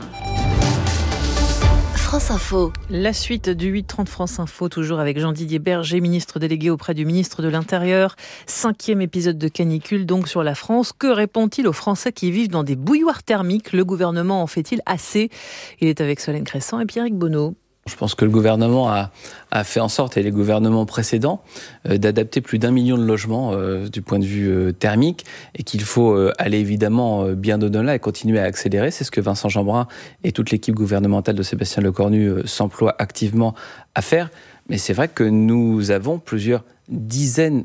France Info. La suite du 8h30 France Info, toujours avec Jean-Didier Berger, ministre délégué auprès du ministre de l'Intérieur. 5e épisode de canicule donc sur la France. Que répond-il aux Français qui vivent dans des bouilloires thermiques ? Le gouvernement en fait-il assez ? Il est avec Solène Crescent et Pierrick Bonneau. Je pense que le gouvernement a fait en sorte, et les gouvernements précédents, d'adapter plus d'1 million de logements du point de vue thermique, et qu'il faut aller évidemment bien au-delà et continuer à accélérer. C'est ce que Vincent Jeanbrun et toute l'équipe gouvernementale de Sébastien Lecornu s'emploient activement à faire. Mais c'est vrai que nous avons plusieurs dizaines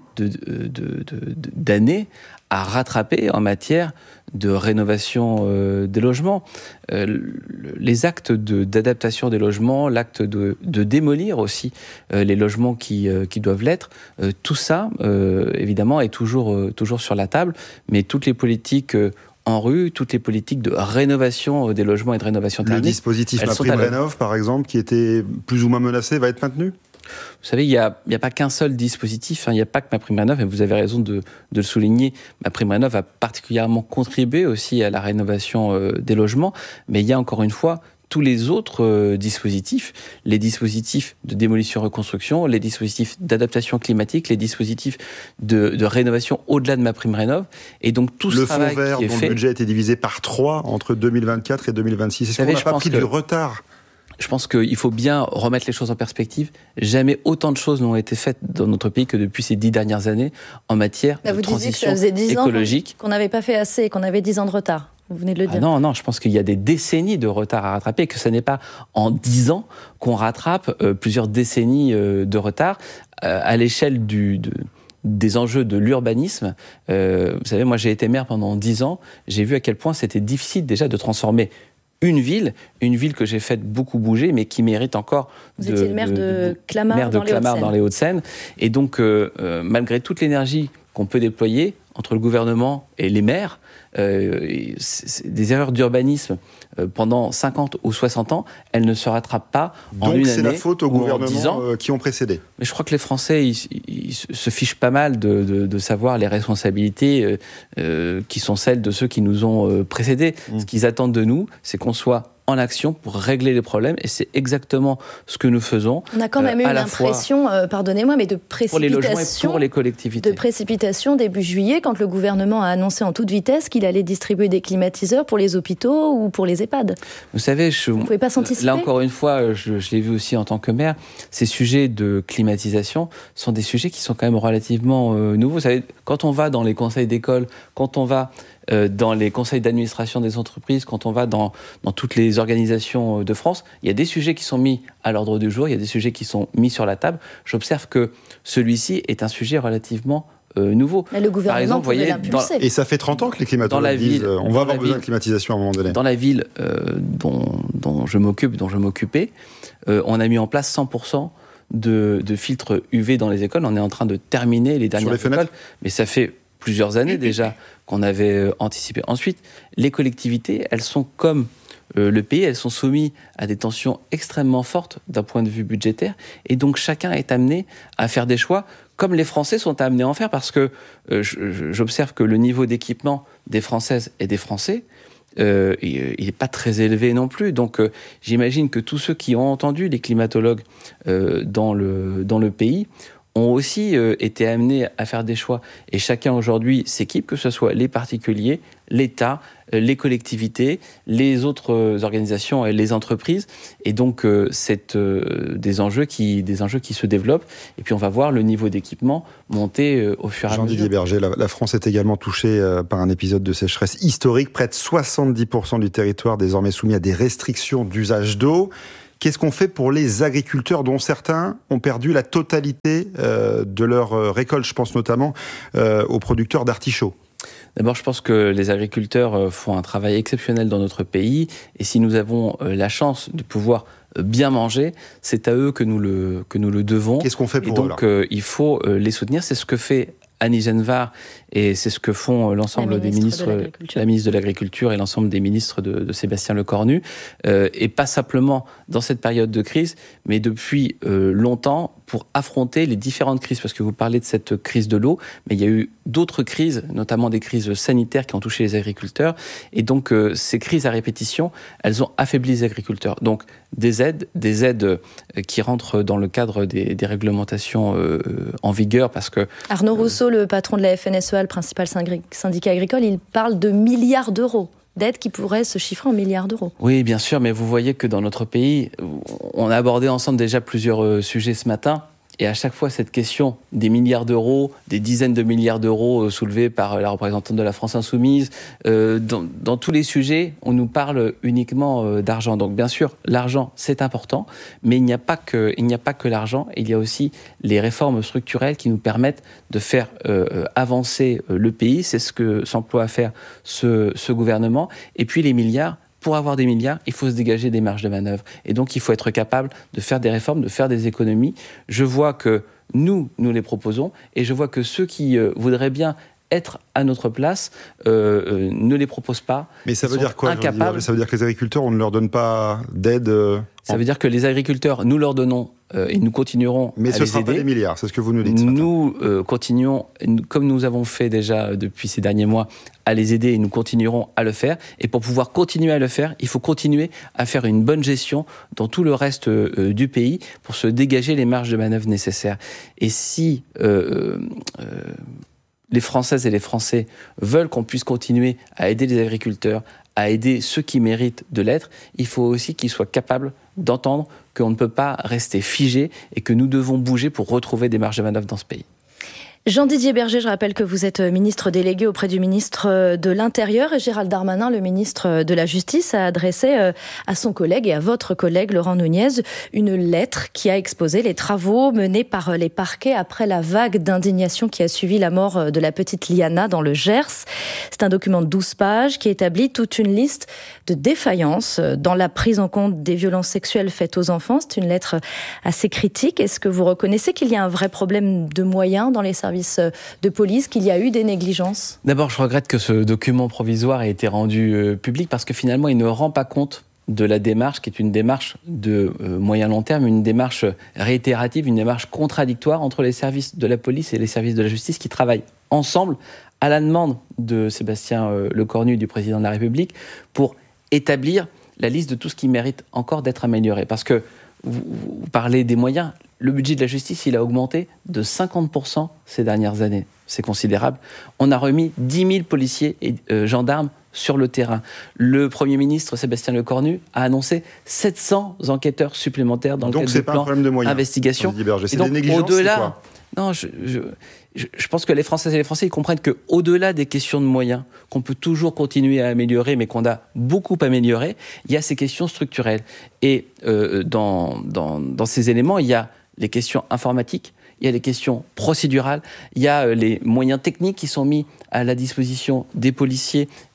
d'années à rattraper en matière de rénovation des logements. Les actes d'adaptation des logements, l'acte de démolir aussi les logements qui doivent l'être, tout ça, évidemment, est toujours sur la table, mais toutes les politiques en rue, toutes les politiques de rénovation des logements et de rénovation thermique. Le dispositif MaPrimeRénov', par exemple, qui était plus ou moins menacé, va être maintenu ? Vous savez, il n'y a pas qu'un seul dispositif, il n'y a pas que MaPrimeRénov', et vous avez raison de le souligner. MaPrimeRénov' a particulièrement contribué aussi à la rénovation des logements, mais il y a encore une fois tous les autres dispositifs, les dispositifs de démolition-reconstruction, les dispositifs d'adaptation climatique, les dispositifs de rénovation au-delà de MaPrimeRénov', et donc tout ce travail qui est fait... Le fonds vert, dont le budget a été divisé par 3 entre 2024 et 2026, est-ce qu'on n'a pas pris du retard ? Je pense qu'il faut bien remettre les choses en perspective. Jamais autant de choses n'ont été faites dans notre pays que depuis ces 10 dernières années en matière de transition écologique. Qu'on n'avait pas fait assez, qu'on avait 10 ans de retard. Vous venez de le dire. Non, je pense qu'il y a des décennies de retard à rattraper et que ce n'est pas en 10 ans qu'on rattrape plusieurs décennies de retard à l'échelle des enjeux de l'urbanisme. Vous savez, moi j'ai été maire pendant 10 ans, j'ai vu à quel point c'était difficile déjà de transformer une ville que j'ai faite beaucoup bouger, mais qui mérite encore... Vous étiez le maire de Clamart, dans les Hauts-de-Seine. Et donc, malgré toute l'énergie qu'on peut déployer entre le gouvernement et les maires, des erreurs d'urbanisme pendant 50 ou 60 ans, elles ne se rattrapent pas en une année. Donc c'est la faute aux gouvernements qui ont précédé. Mais je crois que les Français, ils se fichent pas mal de savoir les responsabilités qui sont celles de ceux qui nous ont précédés. Ce qu'ils attendent de nous, c'est qu'on soit en action pour régler les problèmes, et c'est exactement ce que nous faisons. On a quand même eu l'impression, pardonnez-moi, mais de précipitation, pour les logements et pour les collectivités. De précipitation début juillet, quand le gouvernement a annoncé en toute vitesse qu'il allait distribuer des climatiseurs pour les hôpitaux ou pour les EHPAD. Vous savez, vous ne pouvez pas s'anticiper. Là encore une fois, je l'ai vu aussi en tant que maire, ces sujets de climatisation sont des sujets qui sont quand même relativement nouveaux. Vous savez, quand on va dans les conseils d'école, quand on va dans les conseils d'administration des entreprises, quand on va dans toutes les organisations de France, il y a des sujets qui sont mis à l'ordre du jour, il y a des sujets qui sont mis sur la table. J'observe que celui-ci est un sujet relativement nouveau. Mais le gouvernement, par exemple, voyez, et ça fait 30 ans que les climatologues disent on va avoir besoin de climatisation à un moment donné. Dans la ville dont je m'occupais, on a mis en place 100% de filtres UV dans les écoles. On est en train de terminer les dernières écoles, mais ça fait plusieurs années déjà qu'on avait anticipé. Ensuite, les collectivités, elles sont comme le pays, elles sont soumises à des tensions extrêmement fortes d'un point de vue budgétaire, et donc chacun est amené à faire des choix, comme les Français sont amenés à en faire, parce que j'observe que le niveau d'équipement des Françaises et des Français, il n'est pas très élevé non plus. Donc j'imagine que tous ceux qui ont entendu les climatologues dans le pays ont aussi été amenés à faire des choix. Et chacun aujourd'hui s'équipe, que ce soit les particuliers, l'État, les collectivités, les autres organisations et les entreprises. Et donc, c'est des enjeux qui se développent. Et puis, on va voir le niveau d'équipement monter au fur et à mesure. Jean-Didier Berger, la France est également touchée par un épisode de sécheresse historique. Près de 70% du territoire désormais soumis à des restrictions d'usage d'eau. Qu'est-ce qu'on fait pour les agriculteurs dont certains ont perdu la totalité de leur récolte? Je pense notamment aux producteurs d'artichauts. D'abord, je pense que les agriculteurs font un travail exceptionnel dans notre pays. Et si nous avons la chance de pouvoir bien manger, c'est à eux que nous le devons. Qu'est-ce qu'on fait pour eux, donc, il faut les soutenir. C'est ce que fait Annie Genevard, et c'est ce que font l'ensemble des ministres, la ministre de l'Agriculture et l'ensemble des ministres de Sébastien Lecornu, et pas simplement dans cette période de crise, mais depuis longtemps, pour affronter les différentes crises, parce que vous parlez de cette crise de l'eau, mais il y a eu d'autres crises, notamment des crises sanitaires qui ont touché les agriculteurs, et donc ces crises à répétition, elles ont affaibli les agriculteurs. Donc des aides qui rentrent dans le cadre des réglementations en vigueur, parce que... Arnaud Rousseau, le patron de la FNSEA, le principal syndicat agricole, il parle de milliards d'euros d'aides qui pourraient se chiffrer en milliards d'euros. Oui, bien sûr, mais vous voyez que dans notre pays, on a abordé ensemble déjà plusieurs sujets ce matin. Et à chaque fois, cette question des milliards d'euros, des dizaines de milliards d'euros soulevés par la représentante de la France Insoumise, dans tous les sujets, on nous parle uniquement d'argent. Donc bien sûr, l'argent, c'est important, mais il n'y a pas que l'argent. Il y a aussi les réformes structurelles qui nous permettent de faire avancer le pays. C'est ce que s'emploie à faire ce gouvernement. Et puis les milliards. Pour avoir des milliards, il faut se dégager des marges de manœuvre. Et donc, il faut être capable de faire des réformes, de faire des économies. Je vois que nous les proposons, et je vois que ceux qui voudraient bien être à notre place ne les proposent pas. Mais ça veut dire quoi, incapables. Ça veut dire que les agriculteurs, on ne leur donne pas d'aide Ça veut dire que les agriculteurs, nous leur donnons et nous continuerons à les aider. Mais ce ne sera pas des milliards, c'est ce que vous nous dites ce matin. Nous continuons, comme nous avons fait déjà depuis ces derniers mois, à les aider, et nous continuerons à le faire. Et pour pouvoir continuer à le faire, il faut continuer à faire une bonne gestion dans tout le reste du pays pour se dégager les marges de manœuvre nécessaires. Et si les Françaises et les Français veulent qu'on puisse continuer à aider les agriculteurs, à aider ceux qui méritent de l'être, il faut aussi qu'ils soient capables d'entendre qu'on ne peut pas rester figé et que nous devons bouger pour retrouver des marges de manœuvre dans ce pays. Jean-Didier Berger, je rappelle que vous êtes ministre délégué auprès du ministre de l'Intérieur, et Gérald Darmanin, le ministre de la Justice, a adressé à son collègue et à votre collègue Laurent Nunez une lettre qui a exposé les travaux menés par les parquets après la vague d'indignation qui a suivi la mort de la petite Liana dans le Gers. C'est un document de 12 pages qui établit toute une liste de défaillances dans la prise en compte des violences sexuelles faites aux enfants. C'est une lettre assez critique. Est-ce que vous reconnaissez qu'il y a un vrai problème de moyens dans les services de police, qu'il y a eu des négligences? D'abord, je regrette que ce document provisoire ait été rendu public, parce que finalement, il ne rend pas compte de la démarche qui est une démarche de moyen-long terme, une démarche réitérative, une démarche contradictoire entre les services de la police et les services de la justice qui travaillent ensemble à la demande de Sébastien Lecornu, du président de la République, pour établir la liste de tout ce qui mérite encore d'être amélioré. Parce que vous parlez des moyens. Le budget de la justice, il a augmenté de 50% ces dernières années. C'est considérable. On a remis 10 000 policiers et gendarmes sur le terrain. Le Premier ministre, Sébastien Lecornu, a annoncé 700 enquêteurs supplémentaires dans le cadre du plan d'investigation. C'est des négligences, au-delà, c'est quoi ? Non, je pense que les Françaises et les Français ils comprennent qu'au-delà des questions de moyens, qu'on peut toujours continuer à améliorer, mais qu'on a beaucoup amélioré, il y a ces questions structurelles. Et dans ces éléments, il y a les questions informatiques, il y a les questions procédurales, il y a les moyens techniques qui sont mis à la disposition des policiers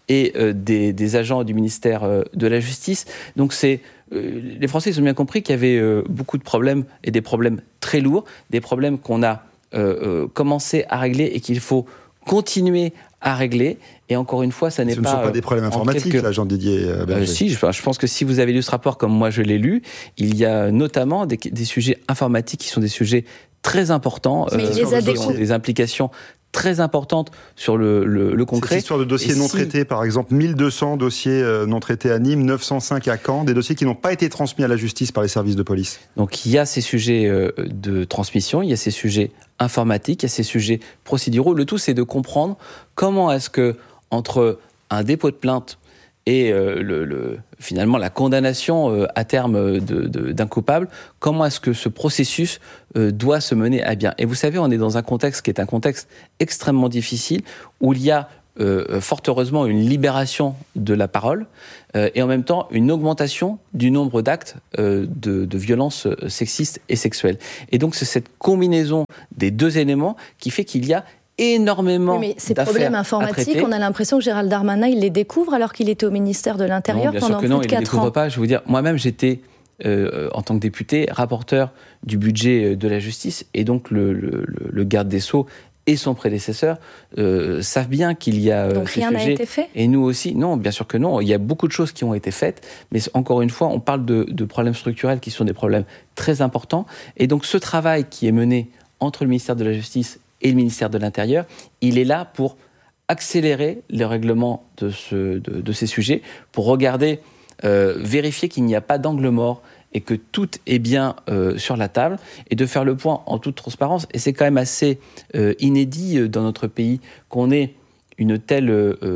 et des agents du ministère de la Justice. Donc les Français ils ont bien compris qu'il y avait beaucoup de problèmes et des problèmes très lourds, des problèmes qu'on a commencé à régler et qu'il faut continuer à régler. Et encore une fois, ça n'est pas... Ce ne sont pas des problèmes informatiques, là, Jean-Didier Berger. Si, je pense que si vous avez lu ce rapport comme moi je l'ai lu, il y a notamment des sujets informatiques qui sont des sujets très importants, qui ont des implications très importante sur le concret. Cette histoire de dossiers non traités, par exemple, 1200 dossiers non traités à Nîmes, 905 à Caen, des dossiers qui n'ont pas été transmis à la justice par les services de police. Donc il y a ces sujets de transmission, il y a ces sujets informatiques, il y a ces sujets procéduraux. Le tout, c'est de comprendre comment est-ce que, entre un dépôt de plainte et finalement la condamnation à terme d'un coupable, comment est-ce que ce processus doit se mener à bien. Et vous savez, on est dans un contexte qui est un contexte extrêmement difficile, où il y a fort heureusement une libération de la parole et en même temps une augmentation du nombre d'actes de violences sexistes et sexuelles. Et donc c'est cette combinaison des deux éléments qui fait qu'il y a énormément mais ces problèmes informatiques, on a l'impression que Gérald Darmanin, il les découvre alors qu'il était au ministère de l'Intérieur pendant plus de 4 ans. Il ne les découvre pas. Je veux dire, moi-même, j'étais, en tant que député, rapporteur du budget de la justice, et donc le garde des Sceaux et son prédécesseur savent bien qu'il y a donc ces rien sujets. n'a été fait. Et nous aussi, non, bien sûr que non. Il y a beaucoup de choses qui ont été faites, mais encore une fois, on parle de problèmes structurels qui sont des problèmes très importants. Et donc, ce travail qui est mené entre le ministère de la Justice et le ministère de l'Intérieur, il est là pour accélérer le règlement de ces sujets, pour regarder, vérifier qu'il n'y a pas d'angle mort et que tout est bien sur la table, et de faire le point en toute transparence. Et c'est quand même assez inédit dans notre pays qu'on ait une telle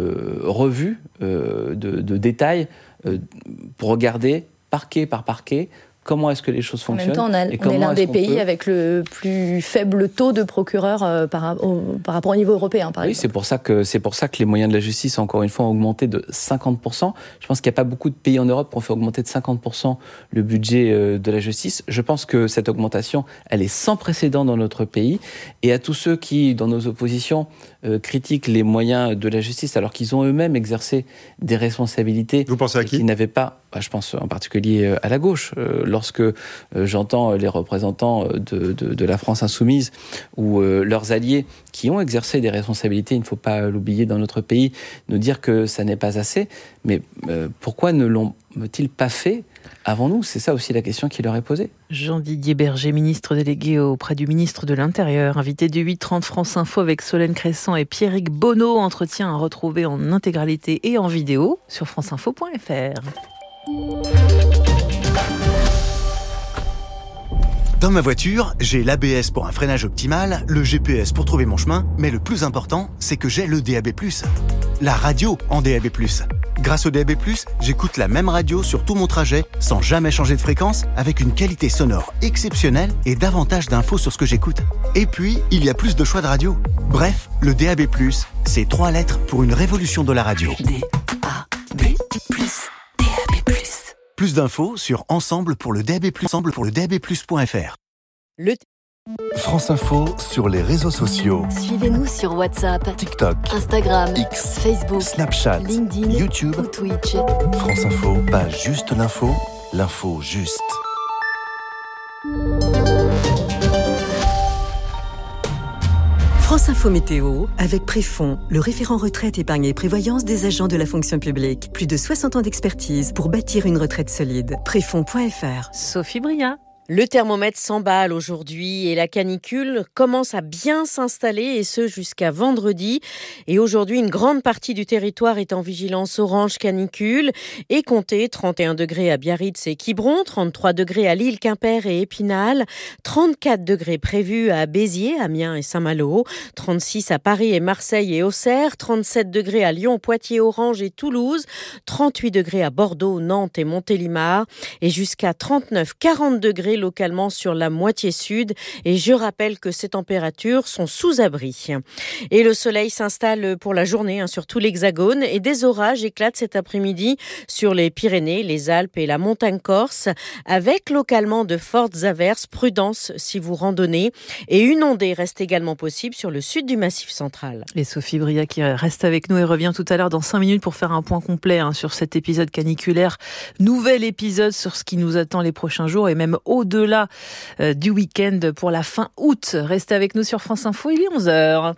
revue de détails pour regarder parquet par parquet comment est-ce que les choses fonctionnent. En même temps, on est l'un des pays avec le plus faible taux de procureurs par rapport au niveau européen, par exemple. C'est pour ça que les moyens de la justice, encore une fois, ont augmenté de 50%. Je pense qu'il n'y a pas beaucoup de pays en Europe qui ont fait augmenter de 50% le budget de la justice. Je pense que cette augmentation, elle est sans précédent dans notre pays. Et à tous ceux qui, dans nos oppositions, critiquent les moyens de la justice alors qu'ils ont eux-mêmes exercé des responsabilités. Vous pensez à qui ? Qu'ils n'avaient pas. Je pense en particulier à la gauche. Lorsque j'entends les représentants de la France insoumise ou leurs alliés qui ont exercé des responsabilités, il ne faut pas l'oublier dans notre pays, nous dire que ça n'est pas assez. Mais pourquoi ne l'ont-ils pas fait avant nous ? C'est ça aussi la question qui leur est posée. Jean-Didier Berger, ministre délégué auprès du ministre de l'Intérieur, invité du 8h30 France Info avec Solène Crescent et Pierrick Bonneau. Entretien à retrouver en intégralité et en vidéo sur franceinfo.fr. Dans ma voiture, j'ai l'ABS pour un freinage optimal, le GPS pour trouver mon chemin, mais le plus important, c'est que j'ai le DAB+, la radio en DAB+. Grâce au DAB+, j'écoute la même radio sur tout mon trajet, sans jamais changer de fréquence, avec une qualité sonore exceptionnelle et davantage d'infos sur ce que j'écoute. Et puis, il y a plus de choix de radio. Bref, le DAB+, c'est 3 lettres pour une révolution de la radio. DAB+. Plus d'infos sur Ensemble pour le DAB+, DAB+.fr. France Info sur les réseaux sociaux. Suivez-nous sur WhatsApp, TikTok, Instagram, X, Facebook, Snapchat, LinkedIn, YouTube ou Twitch. France Info, pas juste l'info, l'info juste. France Info Météo, avec Préfond, le référent retraite, épargne et prévoyance des agents de la fonction publique. Plus de 60 ans d'expertise pour bâtir une retraite solide. Préfond.fr. Sophie Bria. Le thermomètre s'emballe aujourd'hui et la canicule commence à bien s'installer, et ce jusqu'à vendredi. Et aujourd'hui, une grande partie du territoire est en vigilance orange canicule et comptez 31 degrés à Biarritz et Quiberon, 33 degrés à Lille, Quimper et Épinal, 34 degrés prévus à Béziers, Amiens et Saint-Malo, 36 à Paris et Marseille et Auxerre, 37 degrés à Lyon, Poitiers, Orange et Toulouse, 38 degrés à Bordeaux, Nantes et Montélimar et jusqu'à 39-40 degrés localement sur la moitié sud. Et je rappelle que ces températures sont sous abri. Et le soleil s'installe pour la journée sur tout l'Hexagone et des orages éclatent cet après-midi sur les Pyrénées, les Alpes et la montagne corse avec localement de fortes averses. Prudence si vous randonnez. Et une ondée reste également possible sur le sud du Massif central. Et Sophie Bria qui reste avec nous et revient tout à l'heure dans 5 minutes pour faire un point complet sur cet épisode caniculaire. Nouvel épisode sur ce qui nous attend les prochains jours et même au-delà du week-end pour la fin août. Restez avec nous sur France Info, il est 11h.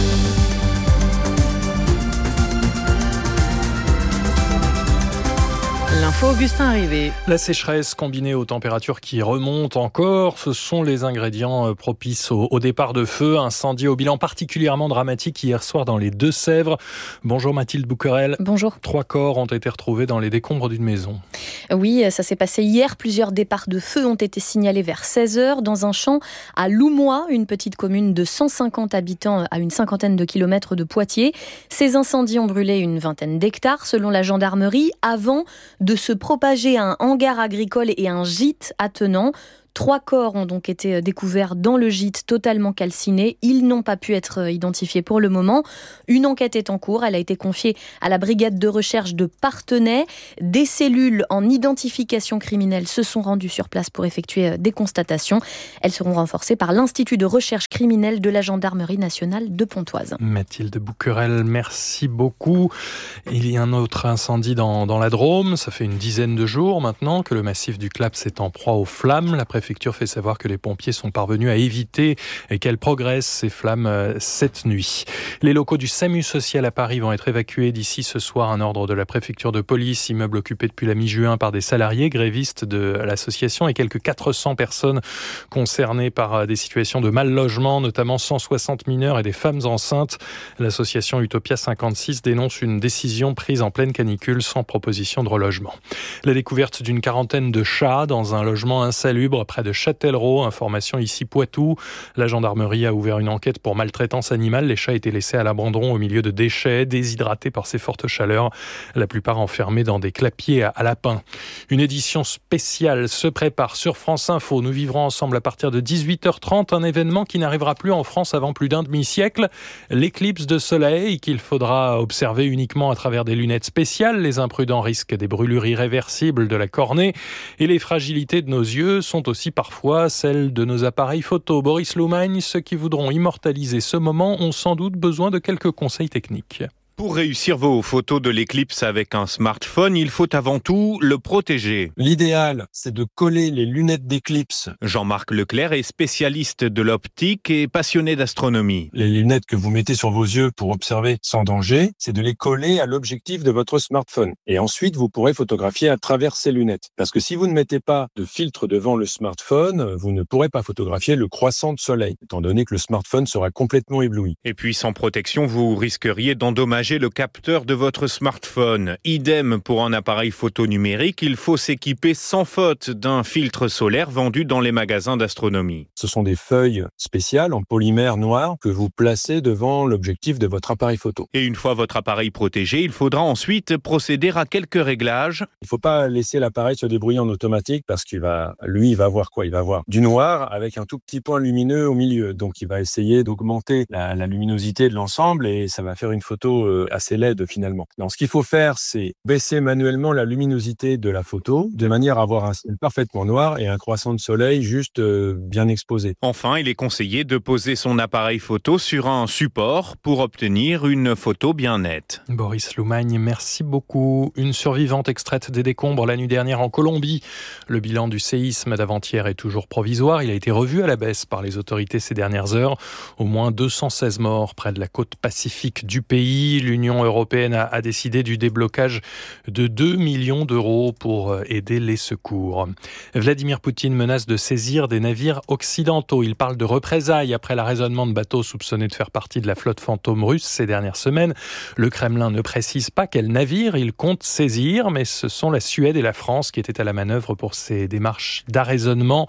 L'info Augustin Rivet. La sécheresse combinée aux températures qui remontent encore, ce sont les ingrédients propices au départ de feu. Incendie au bilan particulièrement dramatique hier soir dans les Deux-Sèvres. Bonjour Mathilde Bouquerel. Bonjour. 3 corps ont été retrouvés dans les décombres d'une maison. Oui, ça s'est passé hier. Plusieurs départs de feu ont été signalés vers 16h dans un champ à Loumois, une petite commune de 150 habitants à une cinquantaine de kilomètres de Poitiers. Ces incendies ont brûlé une vingtaine d'hectares selon la gendarmerie avant de se propager à un hangar agricole et un gîte attenant. 3 corps ont donc été découverts dans le gîte totalement calciné. Ils n'ont pas pu être identifiés pour le moment. Une enquête est en cours. Elle a été confiée à la brigade de recherche de Parthenay. Des cellules en identification criminelle se sont rendues sur place pour effectuer des constatations. Elles seront renforcées par l'Institut de recherche criminelle de la gendarmerie nationale de Pontoise. Mathilde Bouquerel, merci beaucoup. Il y a un autre incendie dans la Drôme. Ça fait une dizaine de jours maintenant que le massif du Claps est en proie aux flammes. La préfecture fait savoir que les pompiers sont parvenus à éviter et qu'elles progressent ces flammes cette nuit. Les locaux du SAMU social à Paris vont être évacués d'ici ce soir. Un ordre de la préfecture de police, immeuble occupé depuis la mi-juin par des salariés grévistes de l'association et quelques 400 personnes concernées par des situations de mal logement, notamment 160 mineurs et des femmes enceintes. L'association Utopia 56 dénonce une décision prise en pleine canicule sans proposition de relogement. La découverte d'une quarantaine de chats dans un logement insalubre près de Châtellerault, information ici Poitou. La gendarmerie a ouvert une enquête pour maltraitance animale. Les chats étaient laissés à l'abandon au milieu de déchets, déshydratés par ces fortes chaleurs, la plupart enfermés dans des clapiers à lapins. Une édition spéciale se prépare sur France Info. Nous vivrons ensemble à partir de 18h30 un événement qui n'arrivera plus en France avant plus d'un demi-siècle, l'éclipse de soleil qu'il faudra observer uniquement à travers des lunettes spéciales. Les imprudents risquent des brûlures irréversibles de la cornée et les fragilités de nos yeux sont aussi parfois celles de nos appareils photo. Boris Loumagne, ceux qui voudront immortaliser ce moment ont sans doute besoin de quelques conseils techniques. Pour réussir vos photos de l'éclipse avec un smartphone, il faut avant tout le protéger. L'idéal, c'est de coller les lunettes d'éclipse. Jean-Marc Leclerc est spécialiste de l'optique et passionné d'astronomie. Les lunettes que vous mettez sur vos yeux pour observer sans danger, c'est de les coller à l'objectif de votre smartphone. Et ensuite, vous pourrez photographier à travers ces lunettes. Parce que si vous ne mettez pas de filtre devant le smartphone, vous ne pourrez pas photographier le croissant de soleil, étant donné que le smartphone sera complètement ébloui. Et puis sans protection, vous risqueriez d'endommager le capteur de votre smartphone. Idem pour un appareil photo numérique, il faut s'équiper sans faute d'un filtre solaire vendu dans les magasins d'astronomie. Ce sont des feuilles spéciales en polymère noir que vous placez devant l'objectif de votre appareil photo. Et une fois votre appareil protégé, il faudra ensuite procéder à quelques réglages. Il ne faut pas laisser l'appareil se débrouiller en automatique parce qu'il va voir quoi ? Il va voir du noir avec un tout petit point lumineux au milieu. Donc il va essayer d'augmenter la luminosité de l'ensemble et ça va faire une photo assez laide finalement. Donc, ce qu'il faut faire, c'est baisser manuellement la luminosité de la photo de manière à avoir un ciel parfaitement noir et un croissant de soleil juste bien exposé. Enfin, il est conseillé de poser son appareil photo sur un support pour obtenir une photo bien nette. Boris Loumagne, merci beaucoup. Une survivante extraite des décombres la nuit dernière en Colombie. Le bilan du séisme d'avant-hier est toujours provisoire. Il a été revu à la baisse par les autorités ces dernières heures. Au moins 216 morts près de la côte pacifique du pays. L'Union européenne a décidé du déblocage de 2 millions d'euros pour aider les secours. Vladimir Poutine menace de saisir des navires occidentaux. Il parle de représailles après l'arraisonnement de bateaux soupçonnés de faire partie de la flotte fantôme russe ces dernières semaines. Le Kremlin ne précise pas quel navire il compte saisir, mais ce sont la Suède et la France qui étaient à la manœuvre pour ces démarches d'arraisonnement.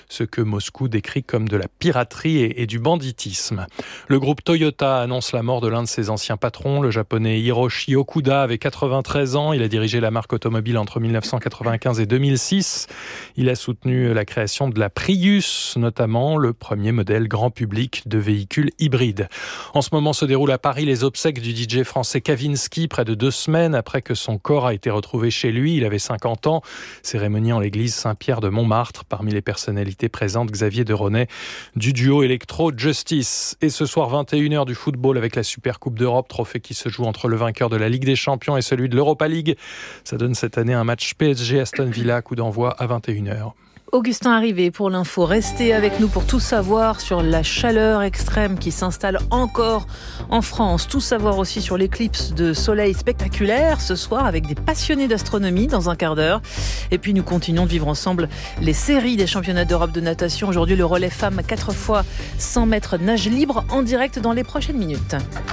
ce que Moscou décrit comme de la piraterie et du banditisme. Le groupe Toyota annonce la mort de l'un de ses anciens patrons, le japonais Hiroshi Okuda avait 93 ans. Il a dirigé la marque automobile entre 1995 et 2006. Il a soutenu la création de la Prius, notamment le premier modèle grand public de véhicules hybrides. En ce moment se déroulent à Paris les obsèques du DJ français Kavinsky, près de 2 semaines après que son corps a été retrouvé chez lui. Il avait 50 ans. Cérémonie en l'église Saint-Pierre de Montmartre. Parmi les personnalités présentes, Xavier Deronay du duo Electro Justice. Et ce soir, 21h du football avec la Super Coupe d'Europe, trophée qui se joue entre le vainqueur de la Ligue des Champions et celui de l'Europa League. Ça donne cette année un match PSG-Aston Villa, coup d'envoi à 21h. Augustin Arrivé pour l'info. Restez avec nous pour tout savoir sur la chaleur extrême qui s'installe encore en France. Tout savoir aussi sur l'éclipse de soleil spectaculaire ce soir avec des passionnés d'astronomie dans un quart d'heure. Et puis nous continuons de vivre ensemble les séries des championnats d'Europe de natation. Aujourd'hui, le relais femmes 4 fois 100 mètres nage libre en direct dans les prochaines minutes.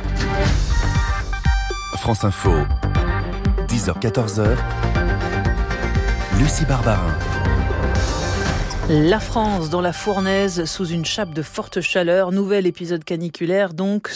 France Info, 10h-14h, Lucie Barbarin. La France dans la fournaise sous une chape de forte chaleur. Nouvel épisode caniculaire donc.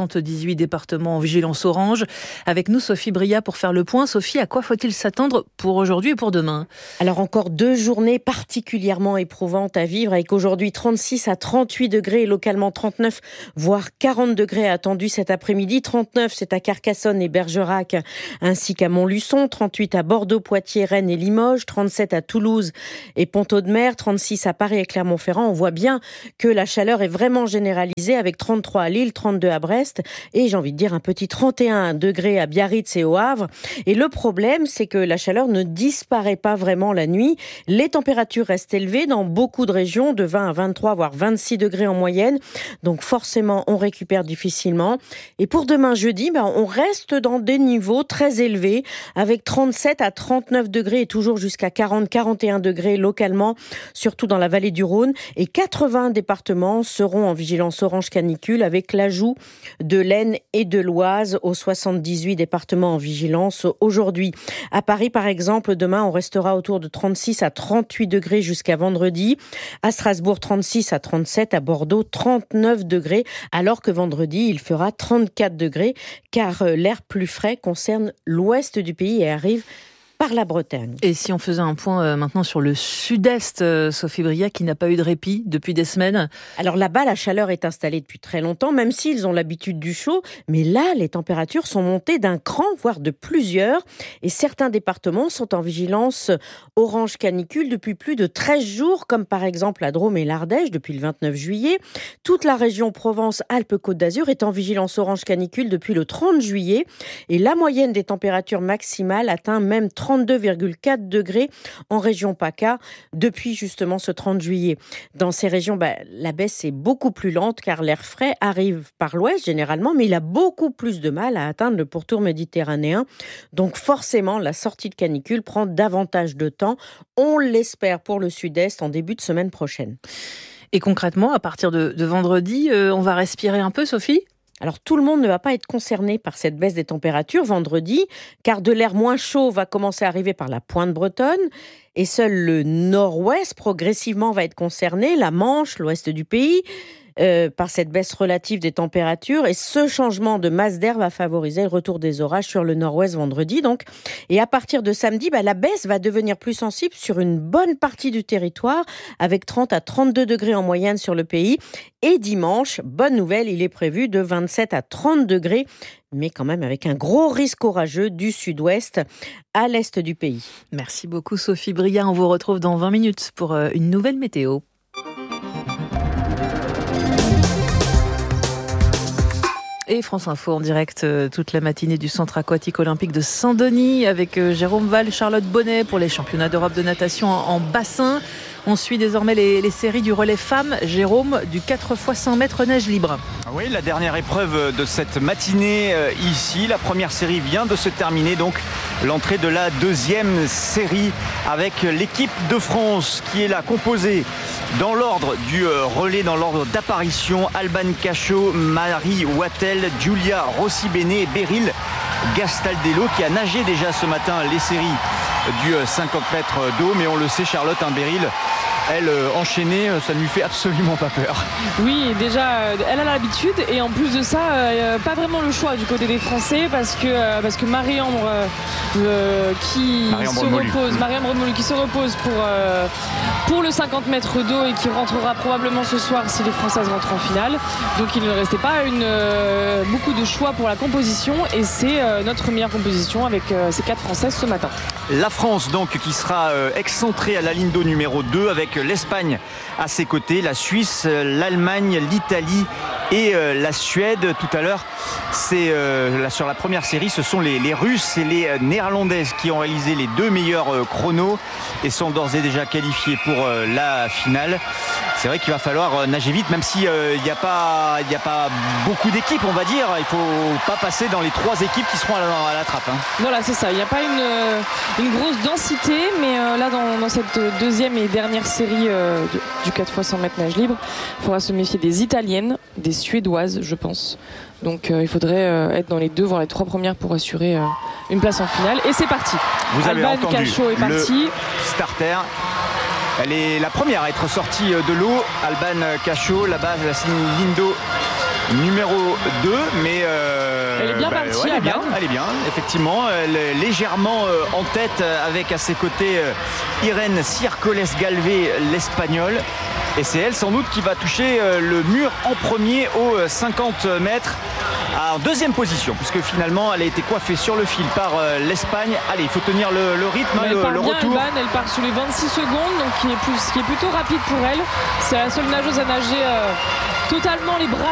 78 départements en vigilance orange. Avec nous Sophie Bria pour faire le point. Sophie, à quoi faut-il s'attendre pour aujourd'hui et pour demain ? Alors encore 2 journées particulièrement éprouvantes à vivre avec aujourd'hui 36 à 38 degrés et localement 39 voire 40 degrés attendus cet après-midi. 39 c'est à Carcassonne et Bergerac ainsi qu'à Montluçon. 38 à Bordeaux, Poitiers, Rennes et Limoges. 37 à Toulouse et Pont-Audemer. 36 à Paris et Clermont-Ferrand. On voit bien que la chaleur est vraiment généralisée avec 33 à Lille, 32 à Brest et j'ai envie de dire un petit 31 degrés à Biarritz et au Havre. Et le problème, c'est que la chaleur ne disparaît pas vraiment la nuit. Les températures restent élevées dans beaucoup de régions, de 20 à 23 voire 26 degrés en moyenne. Donc forcément, on récupère difficilement. Et pour demain jeudi, on reste dans des niveaux très élevés avec 37 à 39 degrés et toujours jusqu'à 40-41 degrés localement, surtout dans la vallée du Rhône, et 80 départements seront en vigilance orange canicule avec l'ajout de l'Aisne et de l'Oise aux 78 départements en vigilance aujourd'hui. À Paris, par exemple, demain, on restera autour de 36 à 38 degrés jusqu'à vendredi. À Strasbourg, 36 à 37. À Bordeaux, 39 degrés, alors que vendredi, il fera 34 degrés, car l'air plus frais concerne l'ouest du pays et arrive par la Bretagne. Et si on faisait un point maintenant sur le sud-est, Sophie Bria, qui n'a pas eu de répit depuis des semaines. Alors là-bas, la chaleur est installée depuis très longtemps, même s'ils ont l'habitude du chaud. Mais là, les températures sont montées d'un cran, voire de plusieurs. Et certains départements sont en vigilance orange canicule depuis plus de 13 jours, comme par exemple la Drôme et l'Ardèche depuis le 29 juillet. Toute la région Provence-Alpes-Côte d'Azur est en vigilance orange canicule depuis le 30 juillet. Et la moyenne des températures maximales atteint même 32,4 degrés en région PACA depuis justement ce 30 juillet. Dans ces régions, la baisse est beaucoup plus lente car l'air frais arrive par l'ouest généralement, mais il a beaucoup plus de mal à atteindre le pourtour méditerranéen. Donc forcément, la sortie de canicule prend davantage de temps. On l'espère pour le sud-est en début de semaine prochaine. Et concrètement, à partir de vendredi, on va respirer un peu, Sophie ? Alors tout le monde ne va pas être concerné par cette baisse des températures vendredi, car de l'air moins chaud va commencer à arriver par la pointe bretonne, et seul le nord-ouest progressivement va être concerné, la Manche, l'ouest du pays, par cette baisse relative des températures. Et ce changement de masse d'air va favoriser le retour des orages sur le nord-ouest vendredi. Donc. Et à partir de samedi, la baisse va devenir plus sensible sur une bonne partie du territoire, avec 30 à 32 degrés en moyenne sur le pays. Et dimanche, bonne nouvelle, il est prévu de 27 à 30 degrés, mais quand même avec un gros risque orageux du sud-ouest à l'est du pays. Merci beaucoup Sophie Bria. On vous retrouve dans 20 minutes pour une nouvelle météo. Et France Info en direct toute la matinée du Centre aquatique olympique de Saint-Denis avec Jérôme Val, Charlotte Bonnet pour les championnats d'Europe de natation en bassin. On suit désormais les séries du relais femmes. Jérôme, du 4 x 100 mètres nage libre. Oui, la dernière épreuve de cette matinée ici. La première série vient de se terminer, donc l'entrée de la deuxième série avec l'équipe de France qui est là, composée dans l'ordre du relais, dans l'ordre d'apparition. Alban Cachot, Marie Wattel, Giulia Rossi-Bene et Beryl Gastaldello qui a nagé déjà ce matin les séries du 50 mètres d'eau. Mais on le sait, Charlotte, Beryl elle, enchaîner, ça ne lui fait absolument pas peur. Oui, déjà, elle a l'habitude et en plus de ça, pas vraiment le choix du côté des Français parce que Marie-Ambre Marie-Ambre Remolu qui se repose pour le 50 mètres d'eau et qui rentrera probablement ce soir si les Françaises rentrent en finale. Donc il ne restait pas beaucoup de choix pour la composition et c'est notre meilleure composition avec ces 4 Françaises ce matin. La France donc qui sera excentrée à la ligne d'eau numéro 2 avec l'Espagne à ses côtés, la Suisse, l'Allemagne, l'Italie et la Suède. Tout à l'heure, sur la première série, ce sont les Russes et les Néerlandaises qui ont réalisé les 2 meilleurs chronos et sont d'ores et déjà qualifiés pour la finale. C'est vrai qu'il va falloir nager vite, même s'il n'y a pas beaucoup d'équipes, on va dire. Il ne faut pas passer dans les 3 équipes qui seront à la trappe. Voilà, c'est ça. Il n'y a pas une grosse densité, mais là, dans cette deuxième et dernière série du 4x 100 mètres nage libre, il faudra se méfier des Italiennes, des Suédoises, je pense. Donc il faudrait être dans les 2, voire les 3 premières pour assurer une place en finale. Et c'est parti. Vous avez Alban entendu Cachot est parti. Le starter. Elle est la première à être sortie de l'eau. Alban Cachot, là-bas, la ligne d'eau numéro 2. Mais elle est bien partie. Ouais, elle est bien, effectivement. Elle est légèrement en tête avec à ses côtés Irène Circoles-Galvé, l'Espagnole. Et c'est elle sans doute qui va toucher le mur en premier aux 50 mètres. En deuxième position, puisque finalement elle a été coiffée sur le fil par l'Espagne. Allez, il faut tenir le rythme, le retour. Alban, elle part sous les 26 secondes, donc qui est plutôt rapide pour elle. C'est la seule nageuse à nager totalement les bras